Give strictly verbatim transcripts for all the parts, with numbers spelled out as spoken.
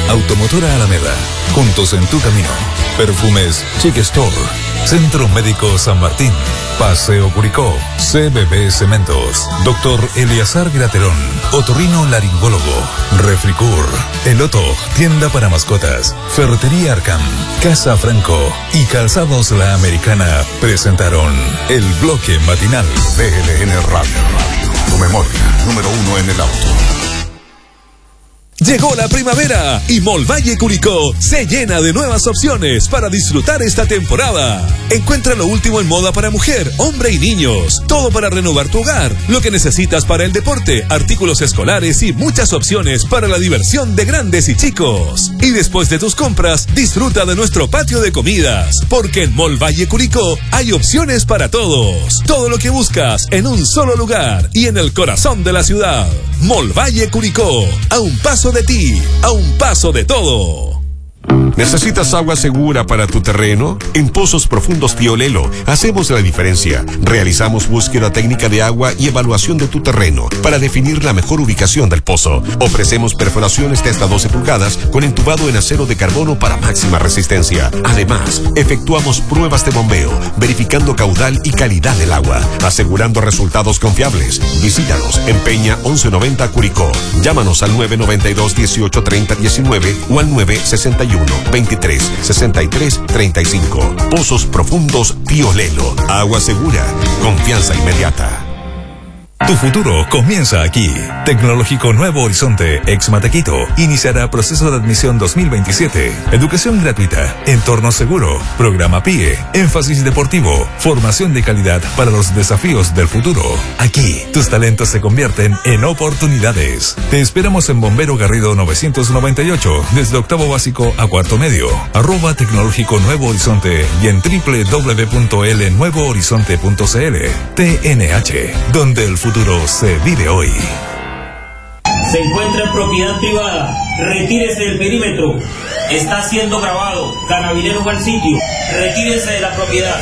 Automotora Alameda, juntos en tu camino. Perfumes Chic Store, Centro Médico San Martín, Paseo Curicó, C B B Cementos, Doctor Eliazar Graterón, Otorrino Laringólogo, Refricur, Eloto, Tienda para Mascotas, Ferretería Arcam, Casa Franco y Calzados La Americana presentaron el bloque matinal de L N Radio. Tu memoria, número uno en el auto. Llegó la primavera y Mall Valle Curicó se llena de nuevas opciones para disfrutar esta temporada. Encuentra lo último en moda para mujer, hombre y niños. Todo para renovar tu hogar, lo que necesitas para el deporte, artículos escolares y muchas opciones para la diversión de grandes y chicos. Y después de tus compras, disfruta de nuestro patio de comidas, porque en Mall Valle Curicó hay opciones para todos. Todo lo que buscas en un solo lugar y en el corazón de la ciudad. Mall Valle Curicó, a un paso de ti, a un paso de todo. ¿Necesitas agua segura para tu terreno? En Pozos Profundos Piolelo hacemos la diferencia. Realizamos búsqueda técnica de agua y evaluación de tu terreno para definir la mejor ubicación del pozo. Ofrecemos perforaciones de hasta doce pulgadas con entubado en acero de carbono para máxima resistencia. Además, efectuamos pruebas de bombeo, verificando caudal y calidad del agua, asegurando resultados confiables. Visítanos en Peña once noventa Curicó. Llámanos al nueve noventa y dos, dieciocho, treinta, diecinueve o al nueve sesenta y uno, veintitrés, sesenta y tres, treinta y cinco. Pozos Profundos Piolelo. Agua segura. Confianza inmediata. Tu futuro comienza aquí. Tecnológico Nuevo Horizonte, ex Matequito, iniciará proceso de admisión dos mil veintisiete. Educación gratuita, entorno seguro, programa P I E, énfasis deportivo, formación de calidad para los desafíos del futuro. Aquí, tus talentos se convierten en oportunidades. Te esperamos en Bombero Garrido novecientos noventa y ocho, desde octavo básico a cuarto medio. Arroba Tecnológico Nuevo Horizonte y en doble u doble u doble u punto l nuevo horizonte punto c l. T N H, donde el futuro futuro se vive hoy. Se encuentra en propiedad privada. Retírese del perímetro. Está siendo grabado. Carabineros al sitio. Retírese de la propiedad.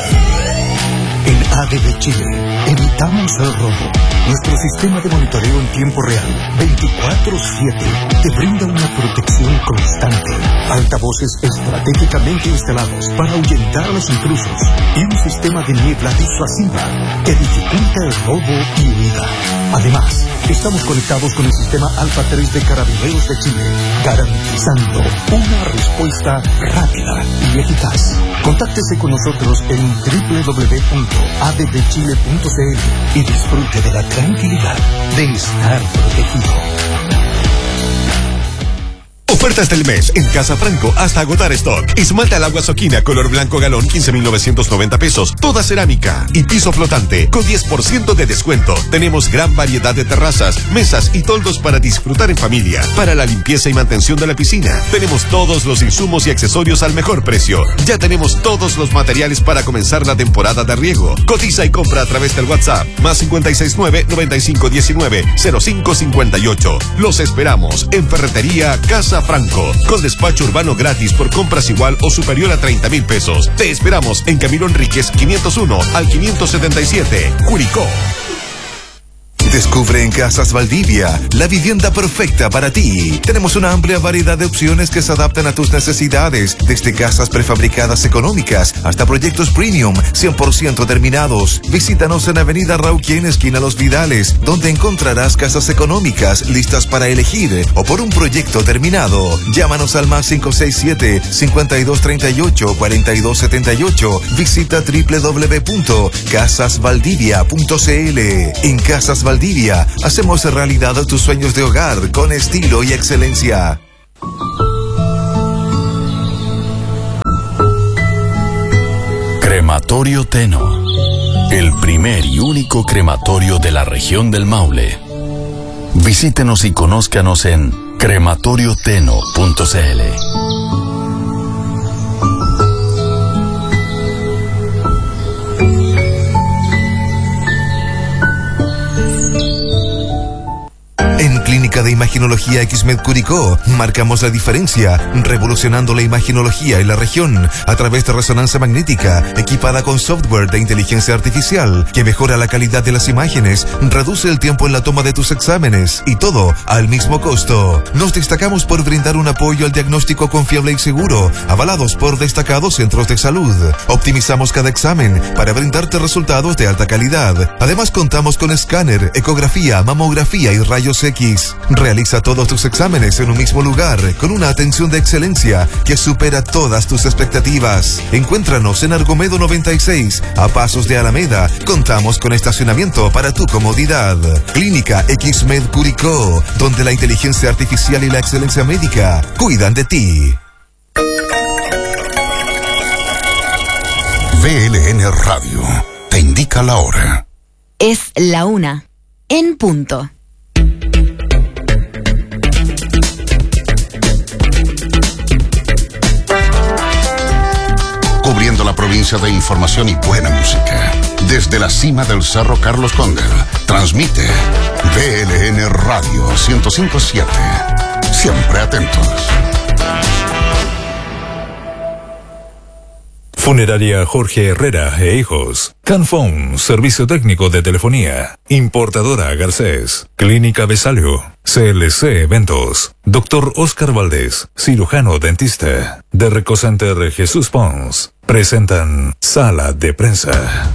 En A D B Chile, evitamos el robo. Nuestro sistema de monitoreo en tiempo real, veinticuatro siete, te brinda una protección constante. Altavoces estratégicamente instalados para ahuyentar a los intrusos y un sistema de niebla disuasiva que dificulta el robo y huida. Además, estamos conectados con el sistema Alfa tres de Carabineros de Chile, garantizando una respuesta rápida y eficaz. Contáctese con nosotros en doble u doble u doble u punto a d b chile punto c l y disfrute de la tranquilidad de estar protegido. Ofertas del mes en Casa Franco hasta agotar stock. Esmalta al agua Soquina color blanco galón quince mil novecientos noventa pesos. Toda cerámica y piso flotante con diez por ciento de descuento. Tenemos gran variedad de terrazas, mesas y toldos para disfrutar en familia. Para la limpieza y mantención de la piscina, tenemos todos los insumos y accesorios al mejor precio. Ya tenemos todos los materiales para comenzar la temporada de riego. Cotiza y compra a través del WhatsApp más cinco seis nueve, noventa y cinco diecinueve, cero cinco cincuenta y ocho. Los esperamos en Ferretería Casa Franco, con despacho urbano gratis por compras igual o superior a treinta mil pesos. Te esperamos en Camilo Enríquez quinientos uno al quinientos setenta y siete, Curicó. Descubre en Casas Valdivia la vivienda perfecta para ti. Tenemos una amplia variedad de opciones que se adaptan a tus necesidades, desde casas prefabricadas económicas hasta proyectos premium cien por ciento terminados. Visítanos en Avenida Rauquien, esquina Los Vidales, donde encontrarás casas económicas listas para elegir o por un proyecto terminado. Llámanos al más cinco seis siete, cincuenta y dos treinta y ocho, cuarenta y dos setenta y ocho. Visita doble u doble u doble u punto casas valdivia punto c l. En Casas Valdivia hacemos realidad tus sueños de hogar con estilo y excelencia. Crematorio Teno, el primer y único crematorio de la región del Maule. Visítenos y conózcanos en crematorio teno punto c l. En Clínica Clínica de Imaginología Xmed Curicó. Marcamos la diferencia, revolucionando la imaginología en la región a través de resonancia magnética, equipada con software de inteligencia artificial que mejora la calidad de las imágenes, reduce el tiempo en la toma de tus exámenes y todo al mismo costo. Nos destacamos por brindar un apoyo al diagnóstico confiable y seguro, avalados por destacados centros de salud. Optimizamos cada examen para brindarte resultados de alta calidad. Además, contamos con escáner, ecografía, mamografía y rayos X. Realiza todos tus exámenes en un mismo lugar, con una atención de excelencia que supera todas tus expectativas. Encuéntranos en Argomedo noventa y seis, a pasos de Alameda. Contamos con estacionamiento para tu comodidad. Clínica Xmed Curicó, donde la inteligencia artificial y la excelencia médica cuidan de ti. V L N Radio te indica la hora. Es la una, en punto. Cubriendo la provincia de información y buena música. Desde la cima del Cerro Carlos Condel, transmite V L N Radio ciento cinco punto siete. Siempre atentos. Funeraria Jorge Herrera e Hijos. Canfón, servicio técnico de telefonía. Importadora Garcés. Clínica Besalio. C L C Eventos. Doctor Oscar Valdés, cirujano dentista. De Recocenter Jesús Pons. Presentan Sala de Prensa.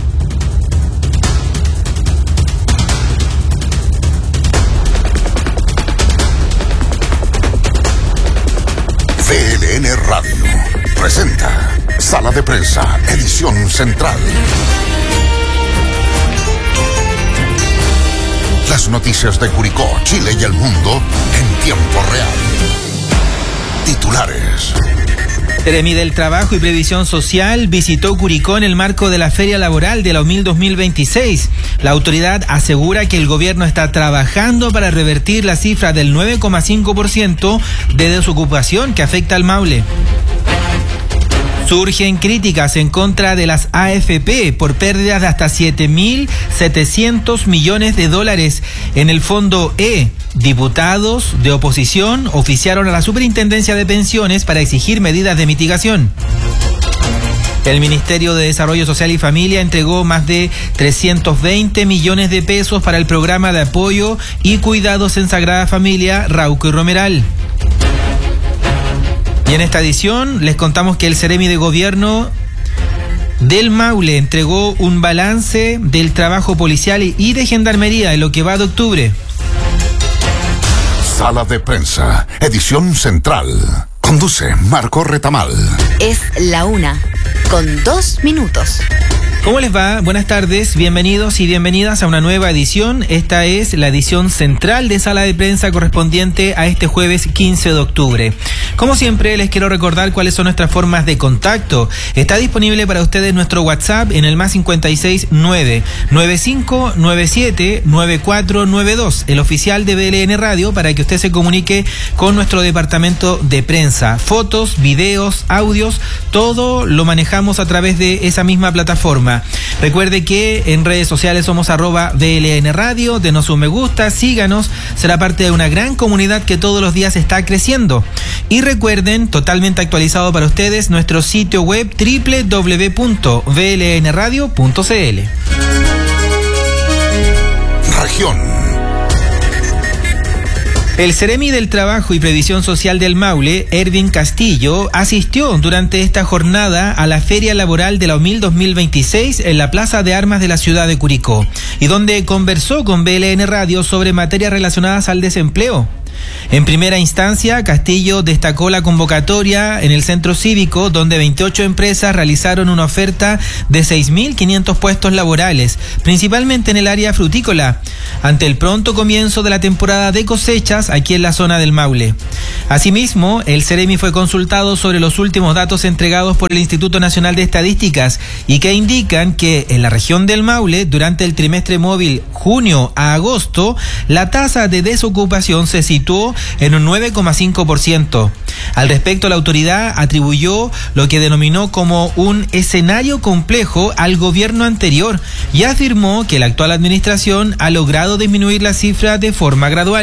V L N Radio presenta Sala de Prensa, edición central. Las noticias de Curicó, Chile y el mundo en tiempo real. Titulares. Seremi del Trabajo y Previsión Social visitó Curicó en el marco de la Feria Laboral de la U M I L dos mil veintiséis. La autoridad asegura que el gobierno está trabajando para revertir la cifra del nueve coma cinco por ciento de desocupación que afecta al Maule. Surgen críticas en contra de las A F P por pérdidas de hasta siete mil setecientos millones de dólares en el Fondo E. Diputados de oposición oficiaron a la Superintendencia de Pensiones para exigir medidas de mitigación. El Ministerio de Desarrollo Social y Familia entregó más de trescientos veinte millones de pesos para el programa de apoyo y cuidados en Sagrada Familia Rauco y Romeral. Y en esta edición les contamos que el Seremi de Gobierno del Maule entregó un balance del trabajo policial y de gendarmería en lo que va de octubre. Sala de Prensa, edición central. Conduce Marco Retamal. Es la una, con dos minutos. ¿Cómo les va? Buenas tardes, bienvenidos y bienvenidas a una nueva edición. Esta es la edición central de Sala de Prensa correspondiente a este jueves quince de octubre. Como siempre, les quiero recordar cuáles son nuestras formas de contacto. Está disponible para ustedes nuestro WhatsApp en el más cincuenta y seis nueve nueve cinco nueve siete nueve cuatro nueve dos, el oficial de V L N Radio, para que usted se comunique con nuestro departamento de prensa. Fotos, videos, audios, todo lo manejamos a través de esa misma plataforma. Recuerde que en redes sociales somos arroba V L N Radio, denos un me gusta, síganos, será parte de una gran comunidad que todos los días está creciendo. Y recuerden, totalmente actualizado para ustedes, nuestro sitio web doble u doble u doble u punto v l n radio punto c l. Región. El Seremi del Trabajo y Previsión Social del Maule, Erwin Castillo, asistió durante esta jornada a la Feria Laboral de la U M I L dos mil veintiséis en la Plaza de Armas de la ciudad de Curicó, y donde conversó con V L N Radio sobre materias relacionadas al desempleo. En primera instancia, Castillo destacó la convocatoria en el centro cívico, donde veintiocho empresas realizaron una oferta de seis mil quinientos puestos laborales, principalmente en el área frutícola, ante el pronto comienzo de la temporada de cosechas aquí en la zona del Maule. Asimismo, el Seremi fue consultado sobre los últimos datos entregados por el Instituto Nacional de Estadísticas y que indican que en la región del Maule, durante el trimestre móvil junio a agosto, la tasa de desocupación se situó en un nueve coma cinco por ciento. Al respecto, la autoridad atribuyó lo que denominó como un escenario complejo al gobierno anterior y afirmó que la actual administración ha logrado disminuir la cifra de forma gradual.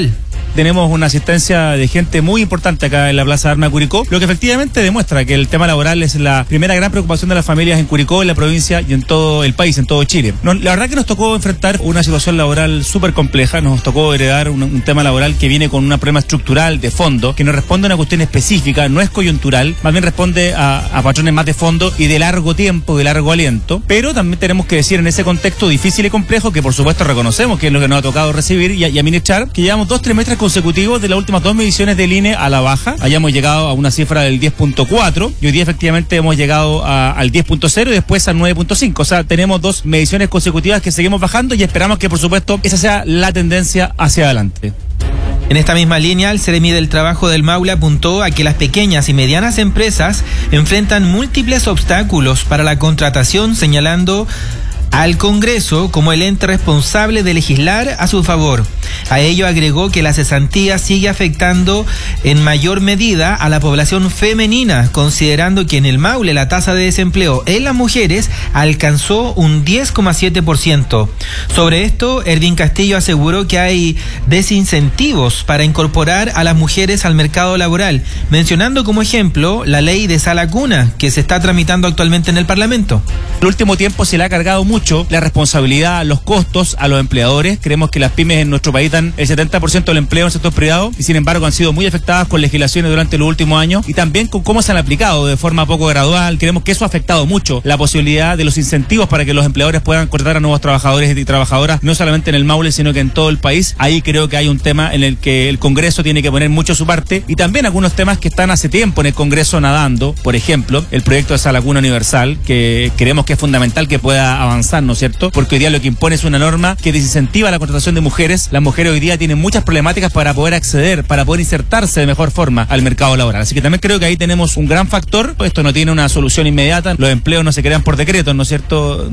tenemos una asistencia de gente muy importante acá en la Plaza de Armas de Curicó, lo que efectivamente demuestra que el tema laboral es la primera gran preocupación de las familias en Curicó, en la provincia y en todo el país, en todo Chile. No, la verdad que nos tocó enfrentar una situación laboral súper compleja, nos tocó heredar un, un tema laboral que viene con un problema estructural de fondo, que no responde a una cuestión específica, no es coyuntural, más bien responde a, a patrones más de fondo y de largo tiempo, de largo aliento, pero también tenemos que decir en ese contexto difícil y complejo, que por supuesto reconocemos que es lo que nos ha tocado recibir y, y administrar, que llevamos dos trimestres consecutivos de las últimas dos mediciones del I N E a la baja, hayamos llegado a una cifra del diez punto cuatro y hoy día efectivamente hemos llegado a, al diez punto cero y después al nueve punto cinco, o sea, tenemos dos mediciones consecutivas que seguimos bajando y esperamos que por supuesto esa sea la tendencia hacia adelante. En esta misma línea, el Ceremi del Trabajo del Maule apuntó a que las pequeñas y medianas empresas enfrentan múltiples obstáculos para la contratación, señalando al Congreso como el ente responsable de legislar a su favor. A ello agregó que la cesantía sigue afectando en mayor medida a la población femenina, considerando que en el Maule la tasa de desempleo en las mujeres alcanzó un diez coma siete por ciento. Sobre esto, Erwin Castillo aseguró que hay desincentivos para incorporar a las mujeres al mercado laboral, mencionando como ejemplo la ley de sala cuna que se está tramitando actualmente en el Parlamento. En el último tiempo se le ha cargado mucho la responsabilidad, los costos a los empleadores. Creemos que las pymes en nuestro país dan el setenta por ciento del empleo en el sector privado y sin embargo han sido muy afectadas con legislaciones durante los últimos años y también con cómo se han aplicado de forma poco gradual. Creemos que eso ha afectado mucho la posibilidad de los incentivos para que los empleadores puedan contratar a nuevos trabajadores y trabajadoras, no solamente en el Maule, sino que en todo el país. Ahí creo que hay un tema en el que el Congreso tiene que poner mucho su parte y también algunos temas que están hace tiempo en el Congreso nadando. Por ejemplo, el proyecto de sala cuna universal, que creemos que es fundamental que pueda avanzar, ¿no es cierto? Porque hoy día lo que impone es una norma que desincentiva la contratación de mujeres. Las mujeres hoy día tienen muchas problemáticas para poder acceder, para poder insertarse de mejor forma al mercado laboral. Así que también creo que ahí tenemos un gran factor. Esto no tiene una solución inmediata. Los empleos no se crean por decreto, ¿no es cierto?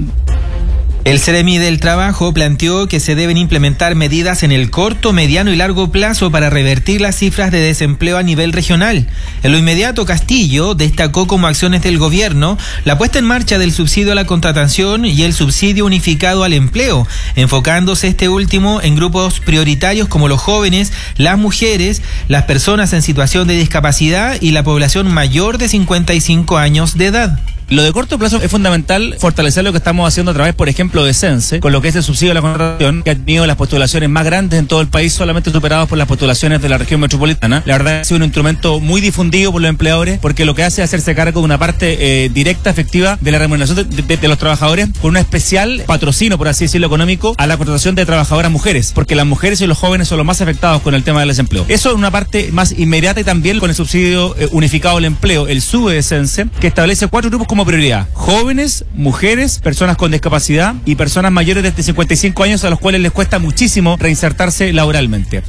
El Ceremi del Trabajo planteó que se deben implementar medidas en el corto, mediano y largo plazo para revertir las cifras de desempleo a nivel regional. En lo inmediato, Castillo destacó como acciones del gobierno la puesta en marcha del subsidio a la contratación y el subsidio unificado al empleo, enfocándose este último en grupos prioritarios como los jóvenes, las mujeres, las personas en situación de discapacidad y la población mayor de cincuenta y cinco años de edad. Lo de corto plazo es fundamental fortalecer lo que estamos haciendo a través, por ejemplo, de Sense, con lo que es el subsidio a la contratación, que ha tenido las postulaciones más grandes en todo el país, solamente superados por las postulaciones de la región metropolitana. La verdad, ha sido un instrumento muy difundido por los empleadores, porque lo que hace es hacerse cargo de una parte eh, directa, efectiva, de la remuneración de, de, de los trabajadores, con un especial patrocinio, por así decirlo, económico, a la contratación de trabajadoras mujeres, porque las mujeres y los jóvenes son los más afectados con el tema del desempleo. Eso es una parte más inmediata y también con el subsidio eh, unificado al empleo, el SUBE de Sense, que establece cuatro grupos como prioridad: jóvenes, mujeres, personas con discapacidad y personas mayores de cincuenta y cinco años a los cuales les cuesta muchísimo reinsertarse laboralmente.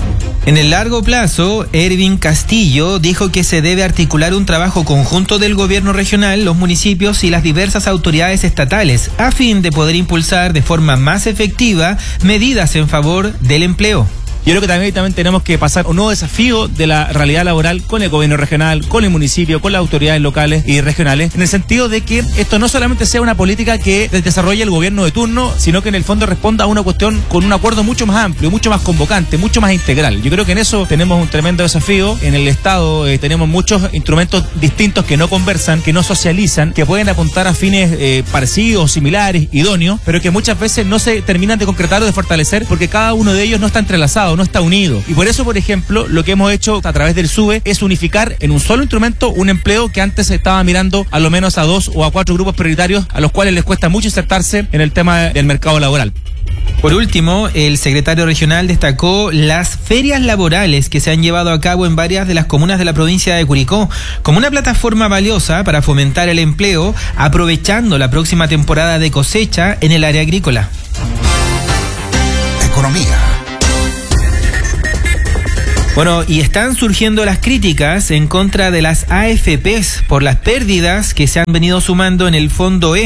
En el largo plazo, Erwin Castillo dijo que se debe articular un trabajo conjunto del gobierno regional, los municipios y las diversas autoridades estatales, a fin de poder impulsar de forma más efectiva medidas en favor del empleo. Yo creo que también, también tenemos que pasar un nuevo desafío de la realidad laboral con el gobierno regional, con el municipio, con las autoridades locales y regionales, en el sentido de que esto no solamente sea una política que desarrolle el gobierno de turno, sino que en el fondo responda a una cuestión con un acuerdo mucho más amplio, mucho más convocante, mucho más integral. Yo creo que en eso tenemos un tremendo desafío. En el Estado eh, tenemos muchos instrumentos distintos que no conversan, que no socializan, que pueden apuntar a fines eh, parecidos, similares, idóneos, pero que muchas veces no se terminan de concretar o de fortalecer porque cada uno de ellos no está entrelazado, no está unido. Y por eso, por ejemplo, lo que hemos hecho a través del SUBE es unificar en un solo instrumento un empleo que antes se estaba mirando a lo menos a dos o a cuatro grupos prioritarios a los cuales les cuesta mucho insertarse en el tema del mercado laboral. Por último, el secretario regional destacó las ferias laborales que se han llevado a cabo en varias de las comunas de la provincia de Curicó como una plataforma valiosa para fomentar el empleo, aprovechando la próxima temporada de cosecha en el área agrícola. Economía. Bueno, y están surgiendo las críticas en contra de las A F Pes por las pérdidas que se han venido sumando en el Fondo E.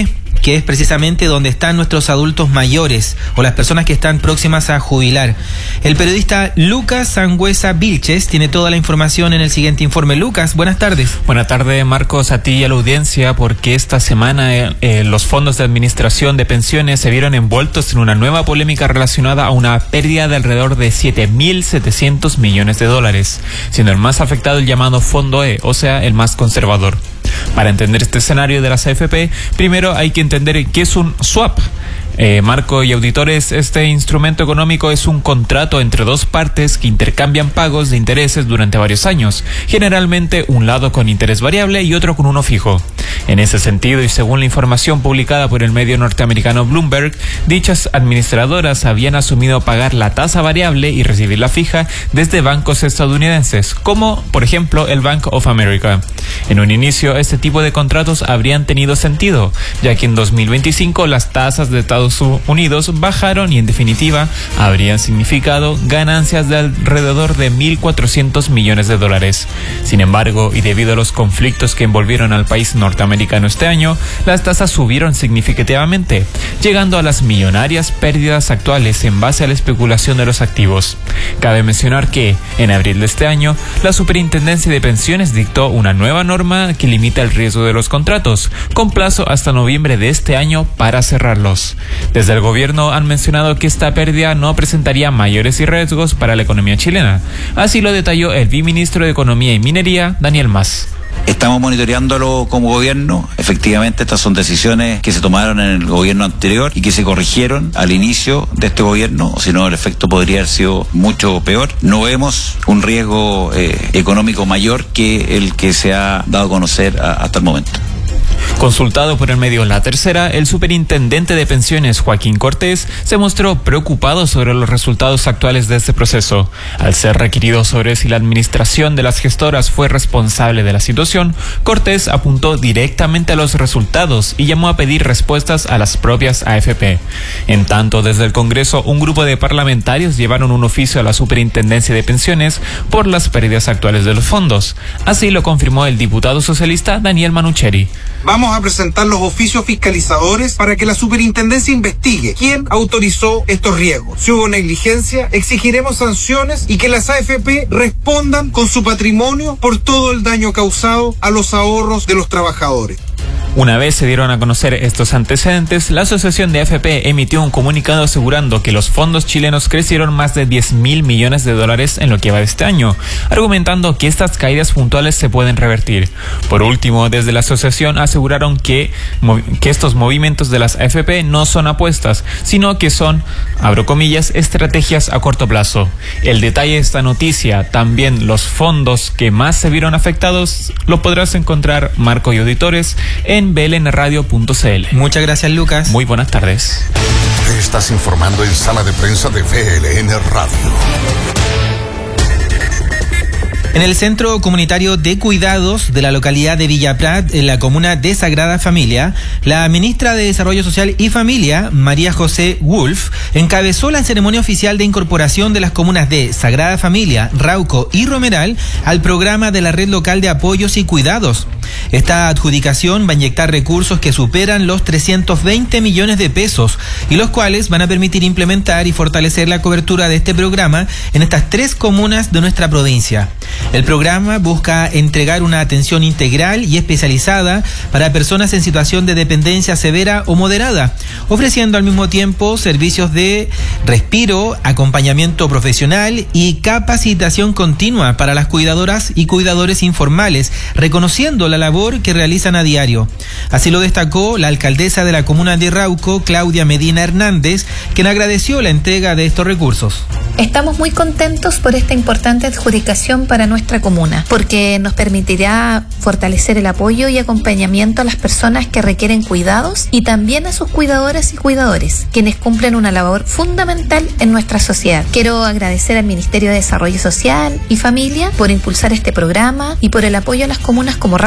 que es precisamente donde están nuestros adultos mayores o las personas que están próximas a jubilar. El periodista Lucas Sangüesa Vilches tiene toda la información en el siguiente informe. Lucas, buenas tardes. Buenas tardes, Marcos, a ti y a la audiencia, porque esta semana eh, eh, los fondos de administración de pensiones se vieron envueltos en una nueva polémica relacionada a una pérdida de alrededor de siete mil setecientos millones de dólares, siendo el más afectado el llamado Fondo E, o sea, el más conservador. Para entender este escenario de las A F P, primero hay que entender qué es un swap. Eh, Marco y auditores, este instrumento económico es un contrato entre dos partes que intercambian pagos de intereses durante varios años, generalmente un lado con interés variable y otro con uno fijo. En ese sentido, y según la información publicada por el medio norteamericano Bloomberg, dichas administradoras habían asumido pagar la tasa variable y recibir la fija desde bancos estadounidenses, como por ejemplo el Bank of America. En un inicio, este tipo de contratos habrían tenido sentido, ya que en dos mil veinticinco las tasas de Estados Unidos bajaron y en definitiva habrían significado ganancias de alrededor de mil cuatrocientos millones de dólares. Sin embargo, y debido a los conflictos que envolvieron al país norteamericano este año, las tasas subieron significativamente, llegando a las millonarias pérdidas actuales en base a la especulación de los activos. Cabe mencionar que, en abril de este año, la Superintendencia de Pensiones dictó una nueva norma que limita el riesgo de los contratos, con plazo hasta noviembre de este año para cerrarlos. Desde el gobierno han mencionado que esta pérdida no presentaría mayores riesgos para la economía chilena. Así lo detalló el viceministro de Economía y Minería, Daniel Mas. Estamos monitoreándolo como gobierno. Efectivamente, estas son decisiones que se tomaron en el gobierno anterior y que se corrigieron al inicio de este gobierno, o si no, el efecto podría haber sido mucho peor. No vemos un riesgo eh, económico mayor que el que se ha dado a conocer a, hasta el momento. Consultado por el medio La Tercera, el superintendente de pensiones Joaquín Cortés se mostró preocupado sobre los resultados actuales de este proceso. Al ser requerido sobre si la administración de las gestoras fue responsable de la situación, Cortés apuntó directamente a los resultados y llamó a pedir respuestas a las propias A F P. En tanto, desde el Congreso, un grupo de parlamentarios llevaron un oficio a la Superintendencia de Pensiones por las pérdidas actuales de los fondos. Así lo confirmó el diputado socialista Daniel Manucheri. Vamos a presentar los oficios fiscalizadores para que la superintendencia investigue quién autorizó estos riesgos. Si hubo negligencia, exigiremos sanciones y que las A F P respondan con su patrimonio por todo el daño causado a los ahorros de los trabajadores. Una vez se dieron a conocer estos antecedentes, la Asociación de A F P emitió un comunicado asegurando que los fondos chilenos crecieron más de diez mil millones de dólares en lo que va de este año, argumentando que estas caídas puntuales se pueden revertir. Por último, desde la asociación aseguraron que, que estos movimientos de las A F P no son apuestas, sino que son, abro comillas, estrategias a corto plazo. El detalle de esta noticia, también los fondos que más se vieron afectados, lo podrás encontrar, Marco y auditores, en b l n radio punto c l. Muchas gracias, Lucas. Muy buenas tardes. Te estás informando en Sala de Prensa de B L N Radio. En el Centro Comunitario de Cuidados de la localidad de Villa Prat, en la comuna de Sagrada Familia, la ministra de Desarrollo Social y Familia, María José Wolf, encabezó la ceremonia oficial de incorporación de las comunas de Sagrada Familia, Rauco y Romeral al programa de la Red Local de Apoyos y Cuidados. Esta adjudicación va a inyectar recursos que superan los trescientos veinte millones de pesos y los cuales van a permitir implementar y fortalecer la cobertura de este programa en estas tres comunas de nuestra provincia. El programa busca entregar una atención integral y especializada para personas en situación de dependencia severa o moderada, ofreciendo al mismo tiempo servicios de respiro, acompañamiento profesional y capacitación continua para las cuidadoras y cuidadores informales, reconociendo la labor que realizan a diario. Así lo destacó la alcaldesa de la comuna de Rauco, Claudia Medina Hernández, quien agradeció la entrega de estos recursos. Estamos muy contentos por esta importante adjudicación para nuestra comuna, porque nos permitirá fortalecer el apoyo y acompañamiento a las personas que requieren cuidados y también a sus cuidadoras y cuidadores, quienes cumplen una labor fundamental en nuestra sociedad. Quiero agradecer al Ministerio de Desarrollo Social y Familia por impulsar este programa y por el apoyo a las comunas como Rauco,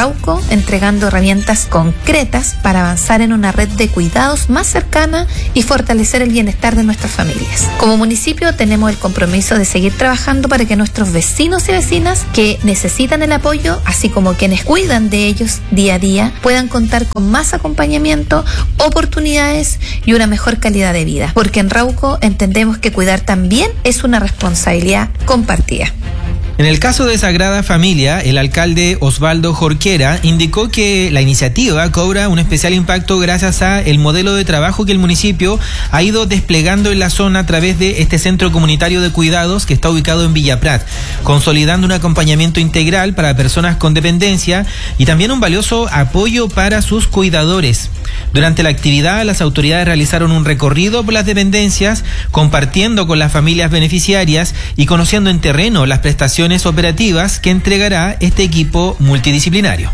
entregando herramientas concretas para avanzar en una red de cuidados más cercana y fortalecer el bienestar de nuestras familias. Como municipio tenemos el compromiso de seguir trabajando para que nuestros vecinos y vecinas que necesitan el apoyo, así como quienes cuidan de ellos día a día, puedan contar con más acompañamiento, oportunidades y una mejor calidad de vida. Porque en Rauco entendemos que cuidar también es una responsabilidad compartida. En el caso de Sagrada Familia, el alcalde Osvaldo Jorquera indicó que la iniciativa cobra un especial impacto gracias a el modelo de trabajo que el municipio ha ido desplegando en la zona a través de este centro comunitario de cuidados que está ubicado en Villa Prat, consolidando un acompañamiento integral para personas con dependencia y también un valioso apoyo para sus cuidadores. Durante la actividad, las autoridades realizaron un recorrido por las dependencias, compartiendo con las familias beneficiarias y conociendo en terreno las prestaciones operativas que entregará este equipo multidisciplinario.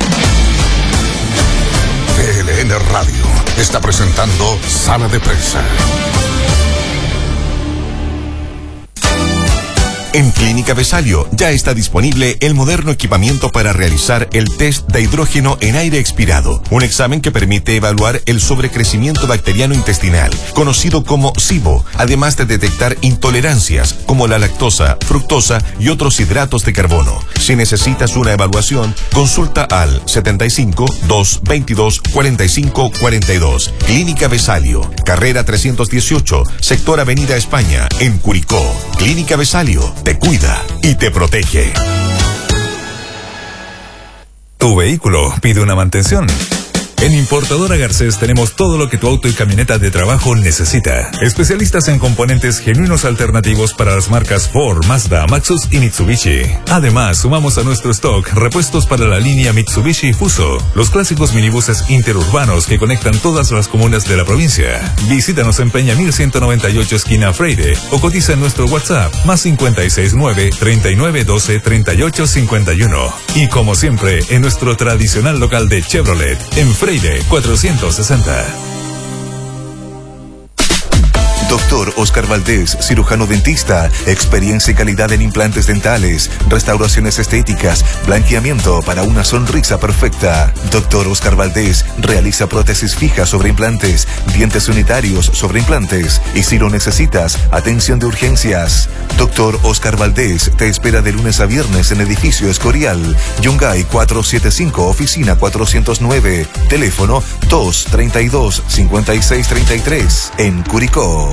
V L N Radio está presentando Sala de Prensa. En Clínica Vesalio ya está disponible el moderno equipamiento para realizar el test de hidrógeno en aire expirado, un examen que permite evaluar el sobrecrecimiento bacteriano intestinal, conocido como SIBO, además de detectar intolerancias como la lactosa, fructosa y otros hidratos de carbono. Si necesitas una evaluación, consulta al setenta y cinco, doscientos veintidós, cuarenta y cinco cuarenta y dos. Clínica Vesalio, carrera trescientos dieciocho, sector Avenida España, en Curicó. Clínica Vesalio te cuida y te protege. Tu vehículo pide una mantención. En Importadora Garcés tenemos todo lo que tu auto y camioneta de trabajo necesita. Especialistas en componentes genuinos alternativos para las marcas Ford, Mazda, Maxus y Mitsubishi. Además, sumamos a nuestro stock repuestos para la línea Mitsubishi Fuso, los clásicos minibuses interurbanos que conectan todas las comunas de la provincia. Visítanos en Peña mil ciento noventa y ocho esquina Freire o cotiza en nuestro WhatsApp más cincuenta y seis nueve, treinta y nueve doce, treinta y ocho cincuenta y uno. Y como siempre, en nuestro tradicional local de Chevrolet, en Freire cuatrocientos sesenta. Doctor Oscar Valdés, cirujano dentista, experiencia y calidad en implantes dentales, restauraciones estéticas, blanqueamiento para una sonrisa perfecta. Doctor Oscar Valdés realiza prótesis fijas sobre implantes, dientes unitarios sobre implantes y si lo necesitas, atención de urgencias. Doctor Oscar Valdés te espera de lunes a viernes en edificio Escorial, Yungay cuatrocientos setenta y cinco, oficina cuatrocientos nueve, teléfono dos treinta y dos, cincuenta y seis treinta y tres, en Curicó.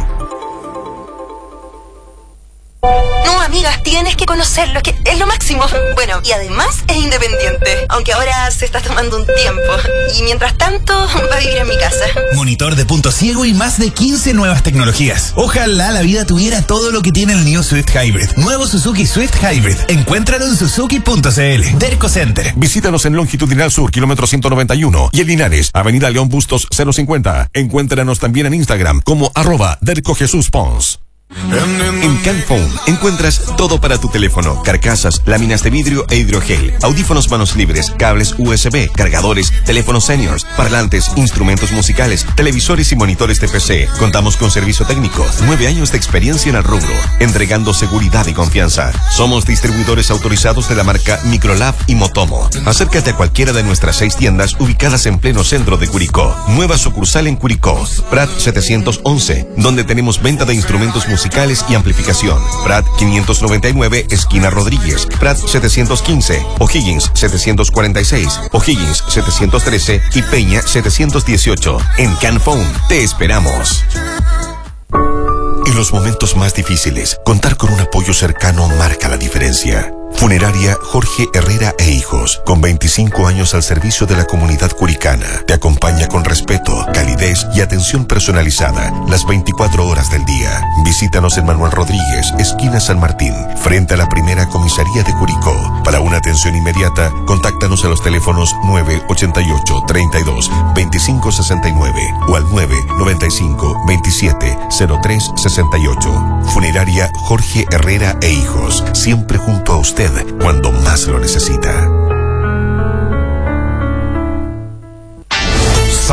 No, amigas, tienes que conocerlo, es que es lo máximo. Bueno, y además es independiente, aunque ahora se está tomando un tiempo. Y mientras tanto, va a vivir en mi casa. Monitor de punto ciego y más de quince nuevas tecnologías. Ojalá la vida tuviera todo lo que tiene el New Swift Hybrid. Nuevo Suzuki Swift Hybrid. Encuéntralo en suzuki punto c l. Derco Center. Visítanos en Longitudinal Sur, kilómetro ciento noventa y uno. Y en Linares, Avenida León Bustos cero cincuenta. Encuéntranos también en Instagram como arroba Derco Jesús Pons. En Canphone encuentras todo para tu teléfono: carcasas, láminas de vidrio e hidrogel, audífonos manos libres, cables U S B, cargadores, teléfonos seniors, parlantes, instrumentos musicales, televisores y monitores de P C. Contamos con servicio técnico, nueve años de experiencia en el rubro, entregando seguridad y confianza. Somos distribuidores autorizados de la marca Microlab y Motomo. Acércate a cualquiera de nuestras seis tiendas ubicadas en pleno centro de Curicó. Nueva sucursal en Curicó, Prat setecientos once, donde tenemos venta de instrumentos musicales musicales y amplificación. Prat quinientos noventa y nueve, esquina Rodríguez. Prat setecientos quince, O'Higgins setecientos cuarenta y seis, O'Higgins setecientos trece y Peña setecientos dieciocho. En Canphone te esperamos. En los momentos más difíciles, contar con un apoyo cercano marca la diferencia. Funeraria Jorge Herrera e Hijos, con veinticinco años al servicio de la comunidad curicana, te acompaña con respeto, calidez y atención personalizada las veinticuatro horas del día. Visítanos en Manuel Rodríguez, esquina San Martín, frente a la primera comisaría de Curicó. Para una atención inmediata, contáctanos a los teléfonos nueve ochenta y ocho, treinta y dos, veinticinco sesenta y nueve o al nueve noventa y cinco, veintisiete, cero tres sesenta y ocho. Funeraria Jorge Herrera e Hijos, siempre junto a usted cuando más lo necesita. Sala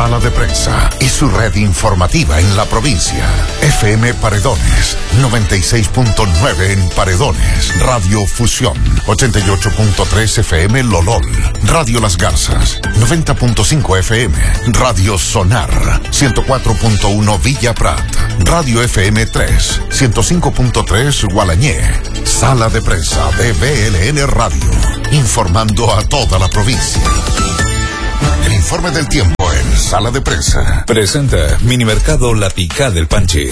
Sala de Prensa y su red informativa en la provincia. F M Paredones, noventa y seis punto nueve en Paredones. Radio Fusión, ochenta y ocho punto tres F M Lolol. Radio Las Garzas, noventa punto cinco F M. Radio Sonar, ciento cuatro punto uno Villa Prat. Radio F M tres, ciento cinco punto tres Gualañé. Sala de Prensa de V L N Radio, informando a toda la provincia. El informe del tiempo en Sala de Prensa. Presenta Minimercado La Picá del Panchi.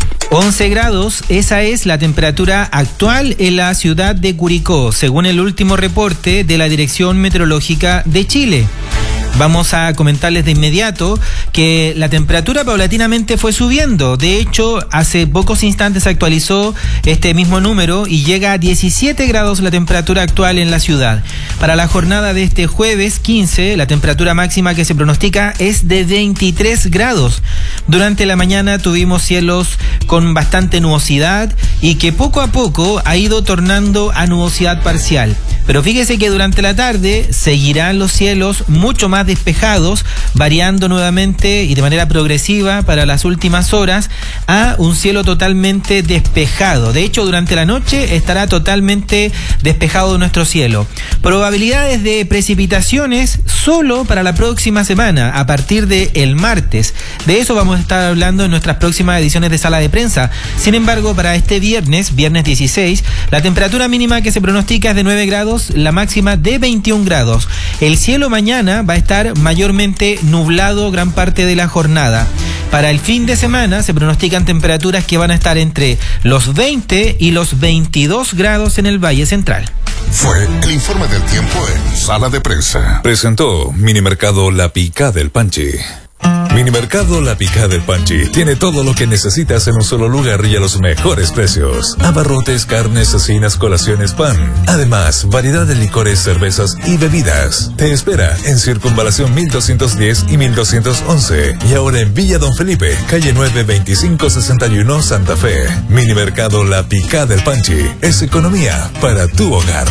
once grados, esa es la temperatura actual en la ciudad de Curicó, según el último reporte de la Dirección Meteorológica de Chile. Vamos a comentarles de inmediato que la temperatura paulatinamente fue subiendo. De hecho, hace pocos instantes se actualizó este mismo número y llega a diecisiete grados la temperatura actual en la ciudad. Para la jornada de este jueves quince, la temperatura máxima que se pronostica es de veintitrés grados. Durante la mañana tuvimos cielos con bastante nubosidad y que poco a poco ha ido tornando a nubosidad parcial. Pero fíjese que durante la tarde seguirán los cielos mucho más despejados, variando nuevamente y de manera progresiva para las últimas horas a un cielo totalmente despejado. De hecho, durante la noche estará totalmente despejado nuestro cielo. Probabilidades de precipitaciones solo para la próxima semana, a partir del martes. De eso vamos a estar hablando en nuestras próximas ediciones de Sala de Prensa. Sin embargo, para este viernes, viernes dieciséis, la temperatura mínima que se pronostica es de nueve grados, la máxima de veintiún grados. El cielo mañana va a estar mayormente nublado gran parte de la jornada. Para el fin de semana se pronostican temperaturas que van a estar entre los veinte y los veintidós grados en el Valle Central. Fue el informe del tiempo en Sala de Prensa. Presentó Minimercado La Picá del Panchi. Minimercado La Picá del Panchi tiene todo lo que necesitas en un solo lugar y a los mejores precios. Abarrotes, carnes, cecinas, colaciones, pan. Además, variedad de licores, cervezas y bebidas. Te espera en Circunvalación mil doscientos diez y mil doscientos once. Y ahora en Villa Don Felipe, calle nueve, veinticinco sesenta y uno, Santa Fe. Minimercado La Picá del Panchi es economía para tu hogar.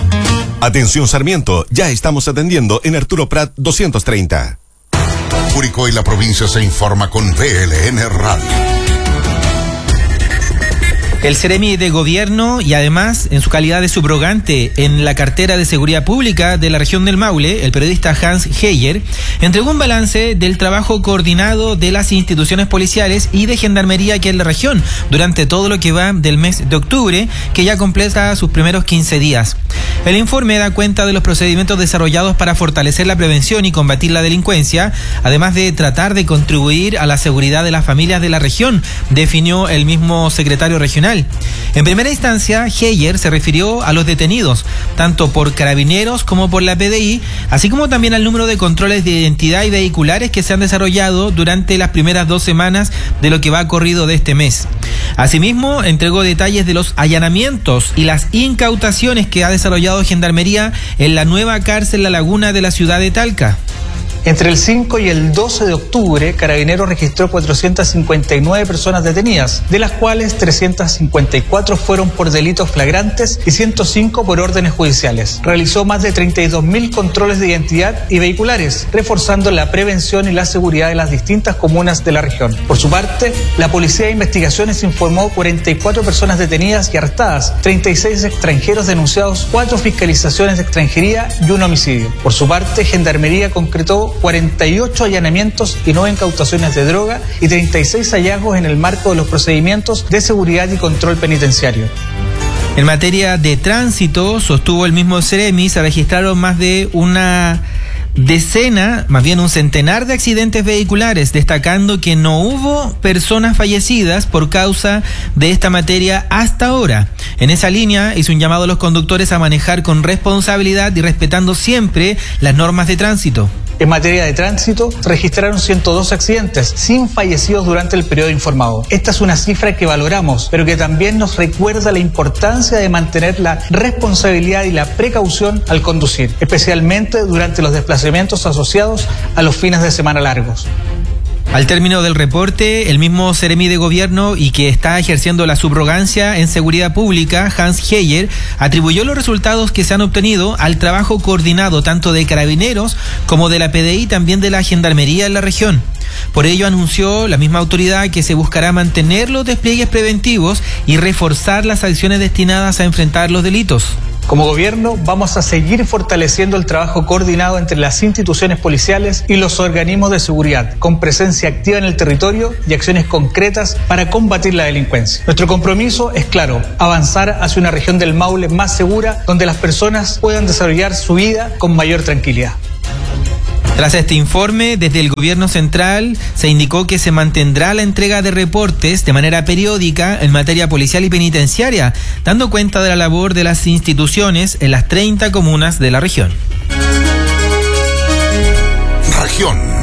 Atención Sarmiento, ya estamos atendiendo en Arturo Prat doscientos treinta. Curicó y la provincia se informa con V L N Radio. El Seremi de Gobierno y además en su calidad de subrogante en la cartera de Seguridad Pública de la región del Maule, el periodista Hans Heyer, entregó un balance del trabajo coordinado de las instituciones policiales y de gendarmería aquí en la región durante todo lo que va del mes de octubre, que ya completa sus primeros quince días. El informe da cuenta de los procedimientos desarrollados para fortalecer la prevención y combatir la delincuencia, además de tratar de contribuir a la seguridad de las familias de la región, definió el mismo secretario regional. En primera instancia, Heyer se refirió a los detenidos, tanto por carabineros como por la P D I, así como también al número de controles de identidad y vehiculares que se han desarrollado durante las primeras dos semanas de lo que va corrido de este mes. Asimismo, entregó detalles de los allanamientos y las incautaciones que ha desarrollado Gendarmería en la nueva cárcel La Laguna de la ciudad de Talca. Entre el cinco y el doce de octubre, Carabineros registró cuatrocientas cincuenta y nueve personas detenidas, de las cuales trescientas cincuenta y cuatro fueron por delitos flagrantes y ciento cinco por órdenes judiciales. Realizó más de treinta y dos mil controles de identidad y vehiculares, reforzando la prevención y la seguridad de las distintas comunas de la región. Por su parte, la Policía de Investigaciones informó cuarenta y cuatro personas detenidas y arrestadas, treinta y seis extranjeros denunciados, cuatro fiscalizaciones de extranjería y un homicidio. Por su parte, Gendarmería concretó cuarenta y ocho allanamientos y nueve incautaciones de droga y treinta y seis hallazgos en el marco de los procedimientos de seguridad y control penitenciario. En materia de tránsito, sostuvo el mismo Seremi, se registraron más de una decena, más bien un centenar de accidentes vehiculares, destacando que no hubo personas fallecidas por causa de esta materia hasta ahora. En esa línea hizo un llamado a los conductores a manejar con responsabilidad y respetando siempre las normas de tránsito. En materia de tránsito, se registraron ciento dos accidentes, sin fallecidos durante el periodo informado. Esta es una cifra que valoramos, pero que también nos recuerda la importancia de mantener la responsabilidad y la precaución al conducir, especialmente durante los desplazamientos asociados a los fines de semana largos. Al término del reporte, el mismo Seremi de Gobierno y que está ejerciendo la subrogancia en seguridad pública, Hans Heyer, atribuyó los resultados que se han obtenido al trabajo coordinado tanto de Carabineros como de la P D I y también de la Gendarmería en la región. Por ello anunció la misma autoridad que se buscará mantener los despliegues preventivos y reforzar las acciones destinadas a enfrentar los delitos. Como gobierno vamos a seguir fortaleciendo el trabajo coordinado entre las instituciones policiales y los organismos de seguridad, con presencia activa en el territorio y acciones concretas para combatir la delincuencia. Nuestro compromiso es claro, avanzar hacia una región del Maule más segura, donde las personas puedan desarrollar su vida con mayor tranquilidad. Tras este informe, desde el gobierno central se indicó que se mantendrá la entrega de reportes de manera periódica en materia policial y penitenciaria, dando cuenta de la labor de las instituciones en las treinta comunas de la región. Región.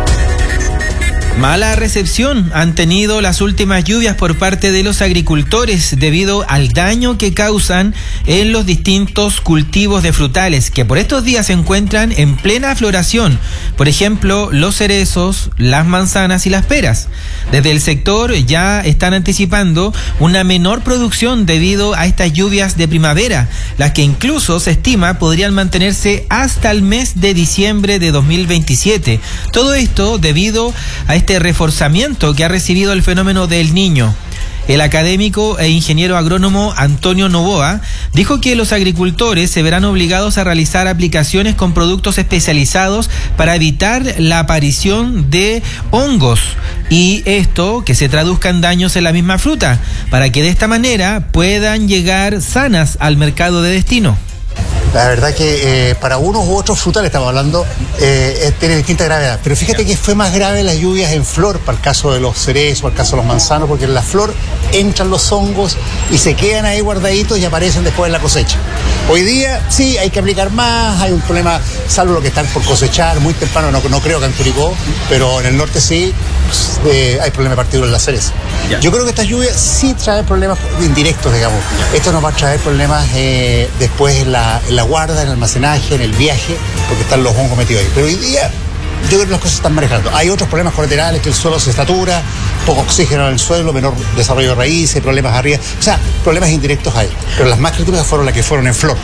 Mala recepción han tenido las últimas lluvias por parte de los agricultores debido al daño que causan en los distintos cultivos de frutales que por estos días se encuentran en plena floración. Por ejemplo, los cerezos, las manzanas y las peras. Desde el sector ya están anticipando una menor producción debido a estas lluvias de primavera, las que incluso se estima podrían mantenerse hasta el mes de diciembre de dos mil veintisiete. Todo esto debido a este este reforzamiento que ha recibido el fenómeno del Niño. El académico e ingeniero agrónomo Antonio Novoa dijo que los agricultores se verán obligados a realizar aplicaciones con productos especializados para evitar la aparición de hongos y esto que se traduzca en daños en la misma fruta, para que de esta manera puedan llegar sanas al mercado de destino. La verdad que eh, para unos u otros frutales, estamos hablando, eh, tiene distinta gravedad. Pero fíjate que fue más grave las lluvias en flor, para el caso de los cerezos, para el caso de los manzanos, porque en la flor entran los hongos y se quedan ahí guardaditos y aparecen después en la cosecha. Hoy día sí, hay que aplicar más, hay un problema, salvo lo que están por cosechar, muy temprano, no, no creo que en Curicó, pero en el norte sí, eh, hay problemas particulares en la cereza. Ya. Yo creo que estas lluvias sí traen problemas indirectos, digamos. Ya. Esto nos va a traer problemas eh, después en la, en la guarda, en el almacenaje, en el viaje, porque están los hongos metidos ahí. Pero hoy día yo creo que las cosas se están manejando. Hay otros problemas colaterales, que el suelo se satura, poco oxígeno en el suelo, menor desarrollo de raíces, problemas arriba. O sea, problemas indirectos hay. Pero las más críticas fueron las que fueron en flor.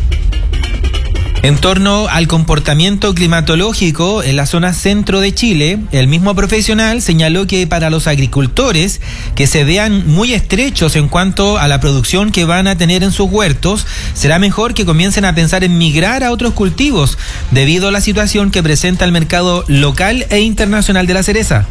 En torno al comportamiento climatológico en la zona centro de Chile, el mismo profesional señaló que para los agricultores que se vean muy estrechos en cuanto a la producción que van a tener en sus huertos, será mejor que comiencen a pensar en migrar a otros cultivos debido a la situación que presenta el mercado local e internacional de la cereza.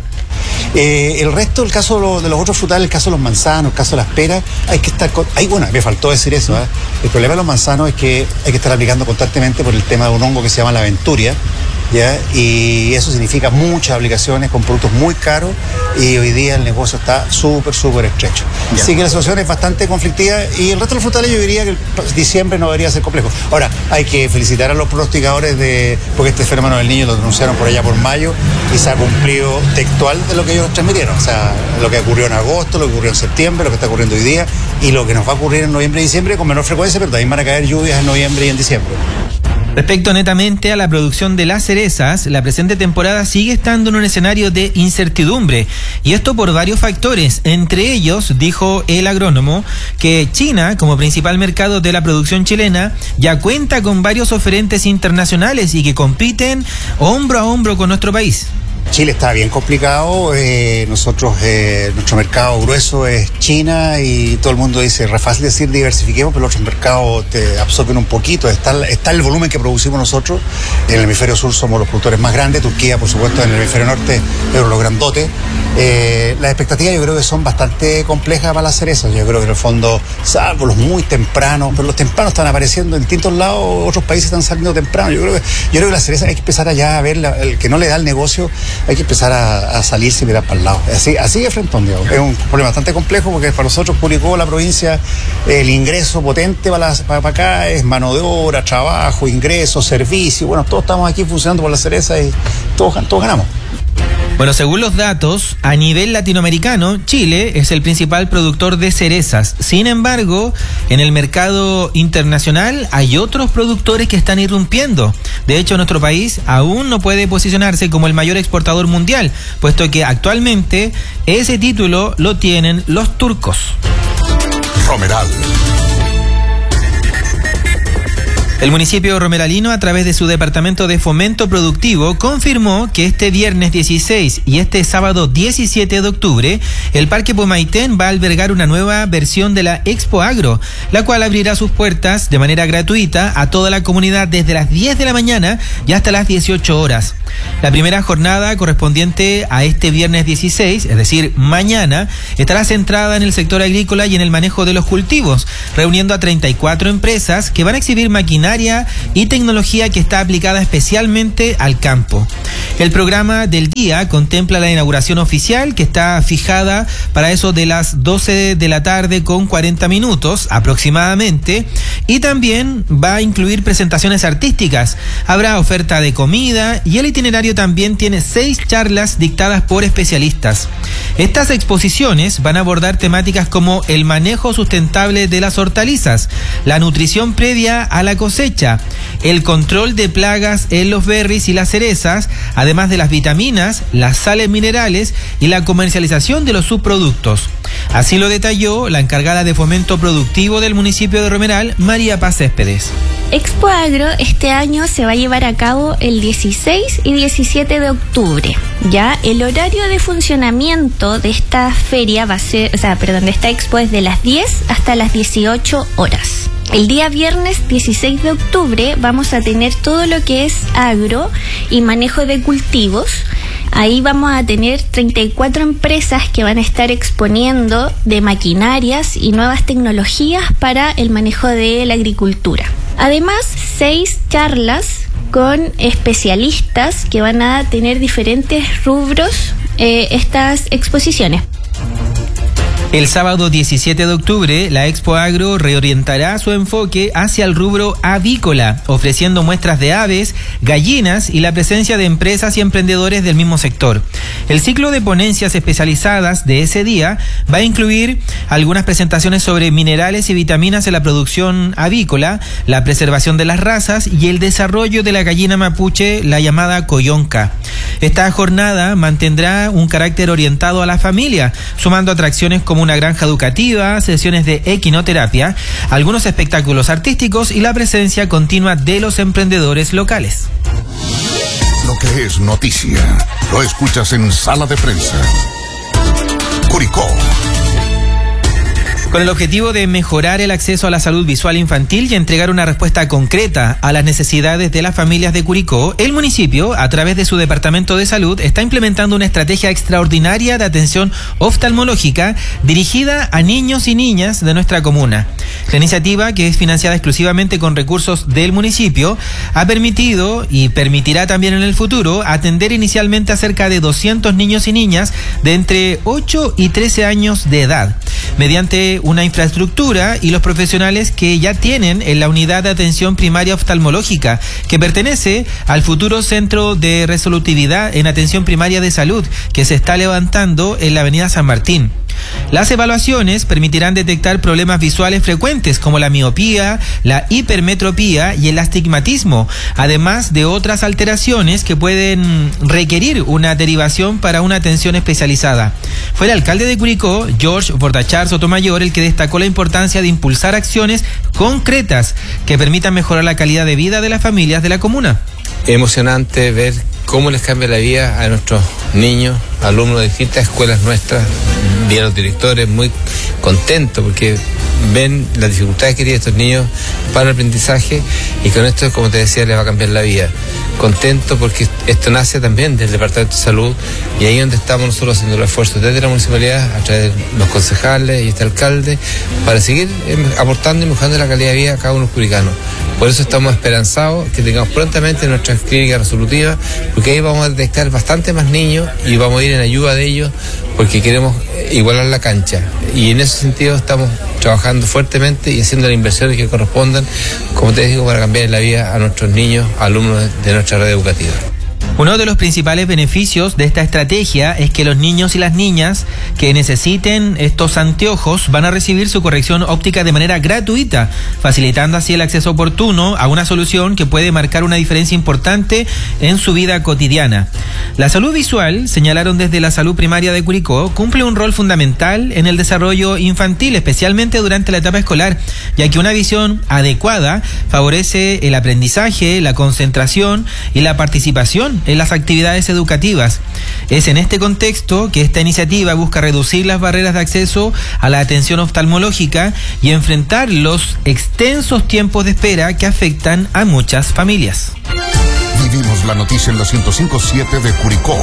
Eh, el resto, el caso de, lo, de los otros frutales, el caso de los manzanos, el caso de las peras, hay que estar con... Ay, bueno, me faltó decir eso, ¿eh? El problema de los manzanos es que hay que estar aplicando constantemente por el tema de un hongo que se llama la aventuria, ¿ya? Y eso significa muchas aplicaciones con productos muy caros y hoy día el negocio está súper, súper estrecho. Ya. Así que la situación es bastante conflictiva y el resto de los frutales yo diría que el diciembre no debería ser complejo. Ahora, hay que felicitar a los pronosticadores de porque este fenómeno del Niño lo denunciaron por allá por mayo y se ha cumplido textual de lo que ellos transmitieron. O sea, lo que ocurrió en agosto, lo que ocurrió en septiembre, lo que está ocurriendo hoy día y lo que nos va a ocurrir en noviembre y diciembre con menor frecuencia, pero también van a caer lluvias en noviembre y en diciembre. Respecto netamente a la producción de las cerezas, la presente temporada sigue estando en un escenario de incertidumbre, y esto por varios factores. Entre ellos, dijo el agrónomo, que China, como principal mercado de la producción chilena, ya cuenta con varios oferentes internacionales y que compiten hombro a hombro con nuestro país. Chile está bien complicado, eh, nosotros, eh, nuestro mercado grueso es China y todo el mundo dice, es re fácil decir diversifiquemos, pero los otros mercados te absorben un poquito, está, está el volumen que producimos nosotros, en el hemisferio sur somos los productores más grandes, Turquía por supuesto en el hemisferio norte, pero los grandotes, eh, las expectativas yo creo que son bastante complejas para las cerezas, yo creo que en el fondo, salvo los muy tempranos, pero los tempranos están apareciendo en distintos lados, otros países están saliendo temprano, yo creo que, yo creo que las cerezas hay que empezar allá a ver, la, el que no le da el negocio, hay que empezar a, a salirse y mirar para el lado. Así, así de frente, digamos. Es un problema bastante complejo porque para nosotros, Curicó, la provincia, el ingreso potente para, la, para, para acá es mano de obra, trabajo, ingresos, servicio. Bueno, todos estamos aquí funcionando por la cereza y todos, todos ganamos. Bueno, según los datos, a nivel latinoamericano, Chile es el principal productor de cerezas. Sin embargo, en el mercado internacional hay otros productores que están irrumpiendo. De hecho, nuestro país aún no puede posicionarse como el mayor exportador mundial, puesto que actualmente ese título lo tienen los turcos. Romeral. El municipio romeralino, a través de su departamento de fomento productivo, confirmó que este viernes dieciséis y este sábado diecisiete de octubre, el Parque Pomaitén va a albergar una nueva versión de la Expo Agro, la cual abrirá sus puertas de manera gratuita a toda la comunidad desde las diez de la mañana y hasta las dieciocho horas. La primera jornada correspondiente a este viernes dieciséis, es decir, mañana, estará centrada en el sector agrícola y en el manejo de los cultivos, reuniendo a treinta y cuatro empresas que van a exhibir maquinaria y tecnología que está aplicada especialmente al campo. El programa del día contempla la inauguración oficial, que está fijada para eso de las doce de la tarde con cuarenta minutos aproximadamente, y también va a incluir presentaciones artísticas. Habrá oferta de comida y el itinerario también tiene seis charlas dictadas por especialistas. Estas exposiciones van a abordar temáticas como el manejo sustentable de las hortalizas, la nutrición previa a la cosecha, el control de plagas en los berries y las cerezas, además de las vitaminas, las sales minerales y la comercialización de los subproductos. Así lo detalló la encargada de fomento productivo del municipio de Romeral, María Paz Céspedes. Expo Agro este año se va a llevar a cabo el dieciséis y diecisiete de octubre. Ya el horario de funcionamiento de esta feria va a ser, o sea, perdón, de esta expo es de las diez hasta las dieciocho horas. El día viernes dieciséis de octubre vamos a tener todo lo que es agro y manejo de cultivos. Ahí vamos a tener treinta y cuatro empresas que van a estar exponiendo de maquinarias y nuevas tecnologías para el manejo de la agricultura. Además, seis charlas con especialistas que van a tener diferentes rubros eh, estas exposiciones. El sábado diecisiete de octubre, la Expo Agro reorientará su enfoque hacia el rubro avícola, ofreciendo muestras de aves, gallinas y la presencia de empresas y emprendedores del mismo sector. El ciclo de ponencias especializadas de ese día va a incluir algunas presentaciones sobre minerales y vitaminas en la producción avícola, la preservación de las razas y el desarrollo de la gallina mapuche, la llamada coyonca. Esta jornada mantendrá un carácter orientado a la familia, sumando atracciones como una granja educativa, sesiones de equinoterapia, algunos espectáculos artísticos y la presencia continua de los emprendedores locales. Lo que es noticia, lo escuchas en Sala de Prensa. Curicó. Con el objetivo de mejorar el acceso a la salud visual infantil y entregar una respuesta concreta a las necesidades de las familias de Curicó, el municipio, a través de su departamento de salud, está implementando una estrategia extraordinaria de atención oftalmológica dirigida a niños y niñas de nuestra comuna. La iniciativa, que es financiada exclusivamente con recursos del municipio, ha permitido y permitirá también en el futuro atender inicialmente a cerca de doscientos niños y niñas de entre ocho y trece años de edad, mediante una infraestructura y los profesionales que ya tienen en la unidad de atención primaria oftalmológica, que pertenece al futuro Centro de Resolutividad en Atención Primaria de Salud, que se está levantando en la avenida San Martín. Las evaluaciones permitirán detectar problemas visuales frecuentes como la miopía, la hipermetropía y el astigmatismo, además de otras alteraciones que pueden requerir una derivación para una atención especializada. Fue el alcalde de Curicó, George Bordachar Sotomayor, el que destacó la importancia de impulsar acciones concretas que permitan mejorar la calidad de vida de las familias de la comuna. Emocionante ver cómo les cambia la vida a nuestros niños, alumnos de distintas escuelas nuestras, bien los directores muy contentos porque ven las dificultades que tienen estos niños para el aprendizaje, y con esto, como te decía, les va a cambiar la vida. Contento porque esto nace también del Departamento de Salud, y ahí es donde estamos nosotros haciendo el esfuerzo desde la municipalidad, a través de los concejales y este alcalde, para seguir aportando y mejorando la calidad de vida a cada uno de los curicanos. Por eso estamos esperanzados que tengamos prontamente nuestras clínicas resolutivas, porque ahí vamos a detectar bastante más niños y vamos a ir en ayuda de ellos, porque queremos igualar la cancha, y en ese sentido estamos trabajando fuertemente y haciendo las inversiones que correspondan, como te digo, para cambiar la vida a nuestros niños, alumnos de nuestra red educativa. Uno de los principales beneficios de esta estrategia es que los niños y las niñas que necesiten estos anteojos van a recibir su corrección óptica de manera gratuita, facilitando así el acceso oportuno a una solución que puede marcar una diferencia importante en su vida cotidiana. La salud visual, señalaron desde la salud primaria de Curicó, cumple un rol fundamental en el desarrollo infantil, especialmente durante la etapa escolar, ya que una visión adecuada favorece el aprendizaje, la concentración y la participación en las actividades educativas. Es en este contexto que esta iniciativa busca reducir las barreras de acceso a la atención oftalmológica y enfrentar los extensos tiempos de espera que afectan a muchas familias. Vivimos la noticia en la ciento cinco punto siete de Curicó.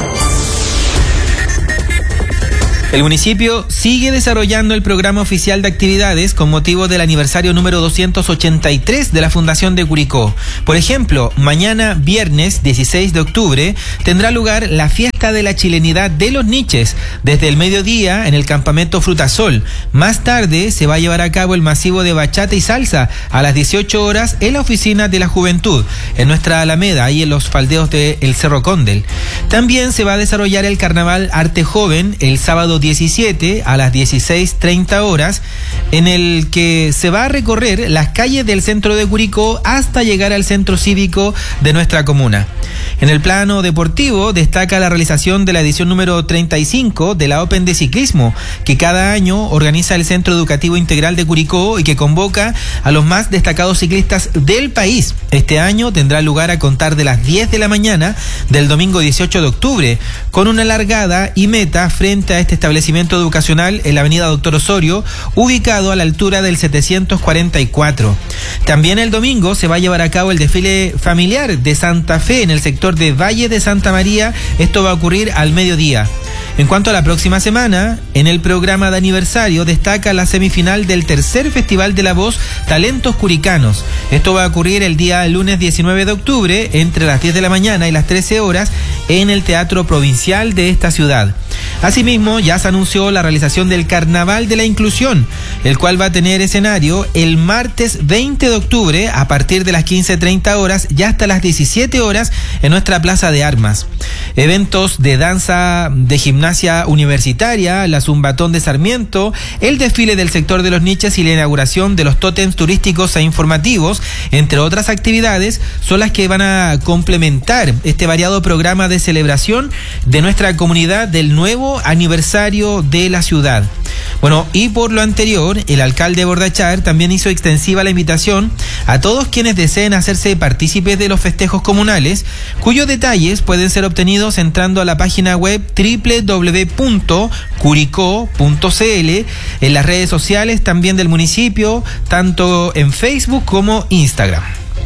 El municipio sigue desarrollando el programa oficial de actividades con motivo del aniversario número doscientos ochenta y tres de la Fundación de Curicó. Por ejemplo, mañana viernes dieciséis de octubre tendrá lugar la fiesta de la chilenidad de los niches desde el mediodía en el campamento Frutasol. Más tarde se va a llevar a cabo el masivo de bachata y salsa a las dieciocho horas en la oficina de la juventud, en nuestra Alameda, ahí en los faldeos de El Cerro Condel. También se va a desarrollar el carnaval Arte Joven el sábado diecisiete a las dieciséis treinta horas, en el que se va a recorrer las calles del centro de Curicó hasta llegar al centro cívico de nuestra comuna. En el plano deportivo destaca la realización de la edición número treinta y cinco de la Open de Ciclismo, que cada año organiza el Centro Educativo Integral de Curicó y que convoca a los más destacados ciclistas del país. Este año tendrá lugar a contar de las diez de la mañana del domingo dieciocho de octubre, con una largada y meta frente a este establecimiento educacional en la avenida Doctor Osorio, ubicado a la altura del setecientos cuarenta y cuatro. También el domingo se va a llevar a cabo el desfile familiar de Santa Fe en el sector de Valle de Santa María. Esto va a ocurrir al mediodía. En cuanto a la próxima semana, en el programa de aniversario destaca la semifinal del tercer Festival de la Voz Talentos Curicanos. Esto va a ocurrir el día lunes diecinueve de octubre entre las diez de la mañana y las trece horas en el Teatro Provincial de esta ciudad. Asimismo, ya se anunció la realización del Carnaval de la Inclusión, el cual va a tener escenario el martes veinte de octubre a partir de las quince treinta horas y hasta las diecisiete horas en nuestra Plaza de Armas. Eventos de danza, de gimnasia universitaria, la Zumbatón de Sarmiento, el desfile del sector de los niches y la inauguración de los tótems turísticos e informativos, entre otras actividades, son las que van a complementar este variado programa de celebración de nuestra comunidad del nuevo aniversario de la ciudad. Bueno, y por lo anterior, el alcalde Bordachar también hizo extensiva la invitación a todos quienes deseen hacerse partícipes de los festejos comunales, cuyos detalles pueden ser obtenidos entrando a la página web doble u doble u doble u punto curicó punto c l, en las redes sociales también del municipio, tanto en Facebook como Instagram.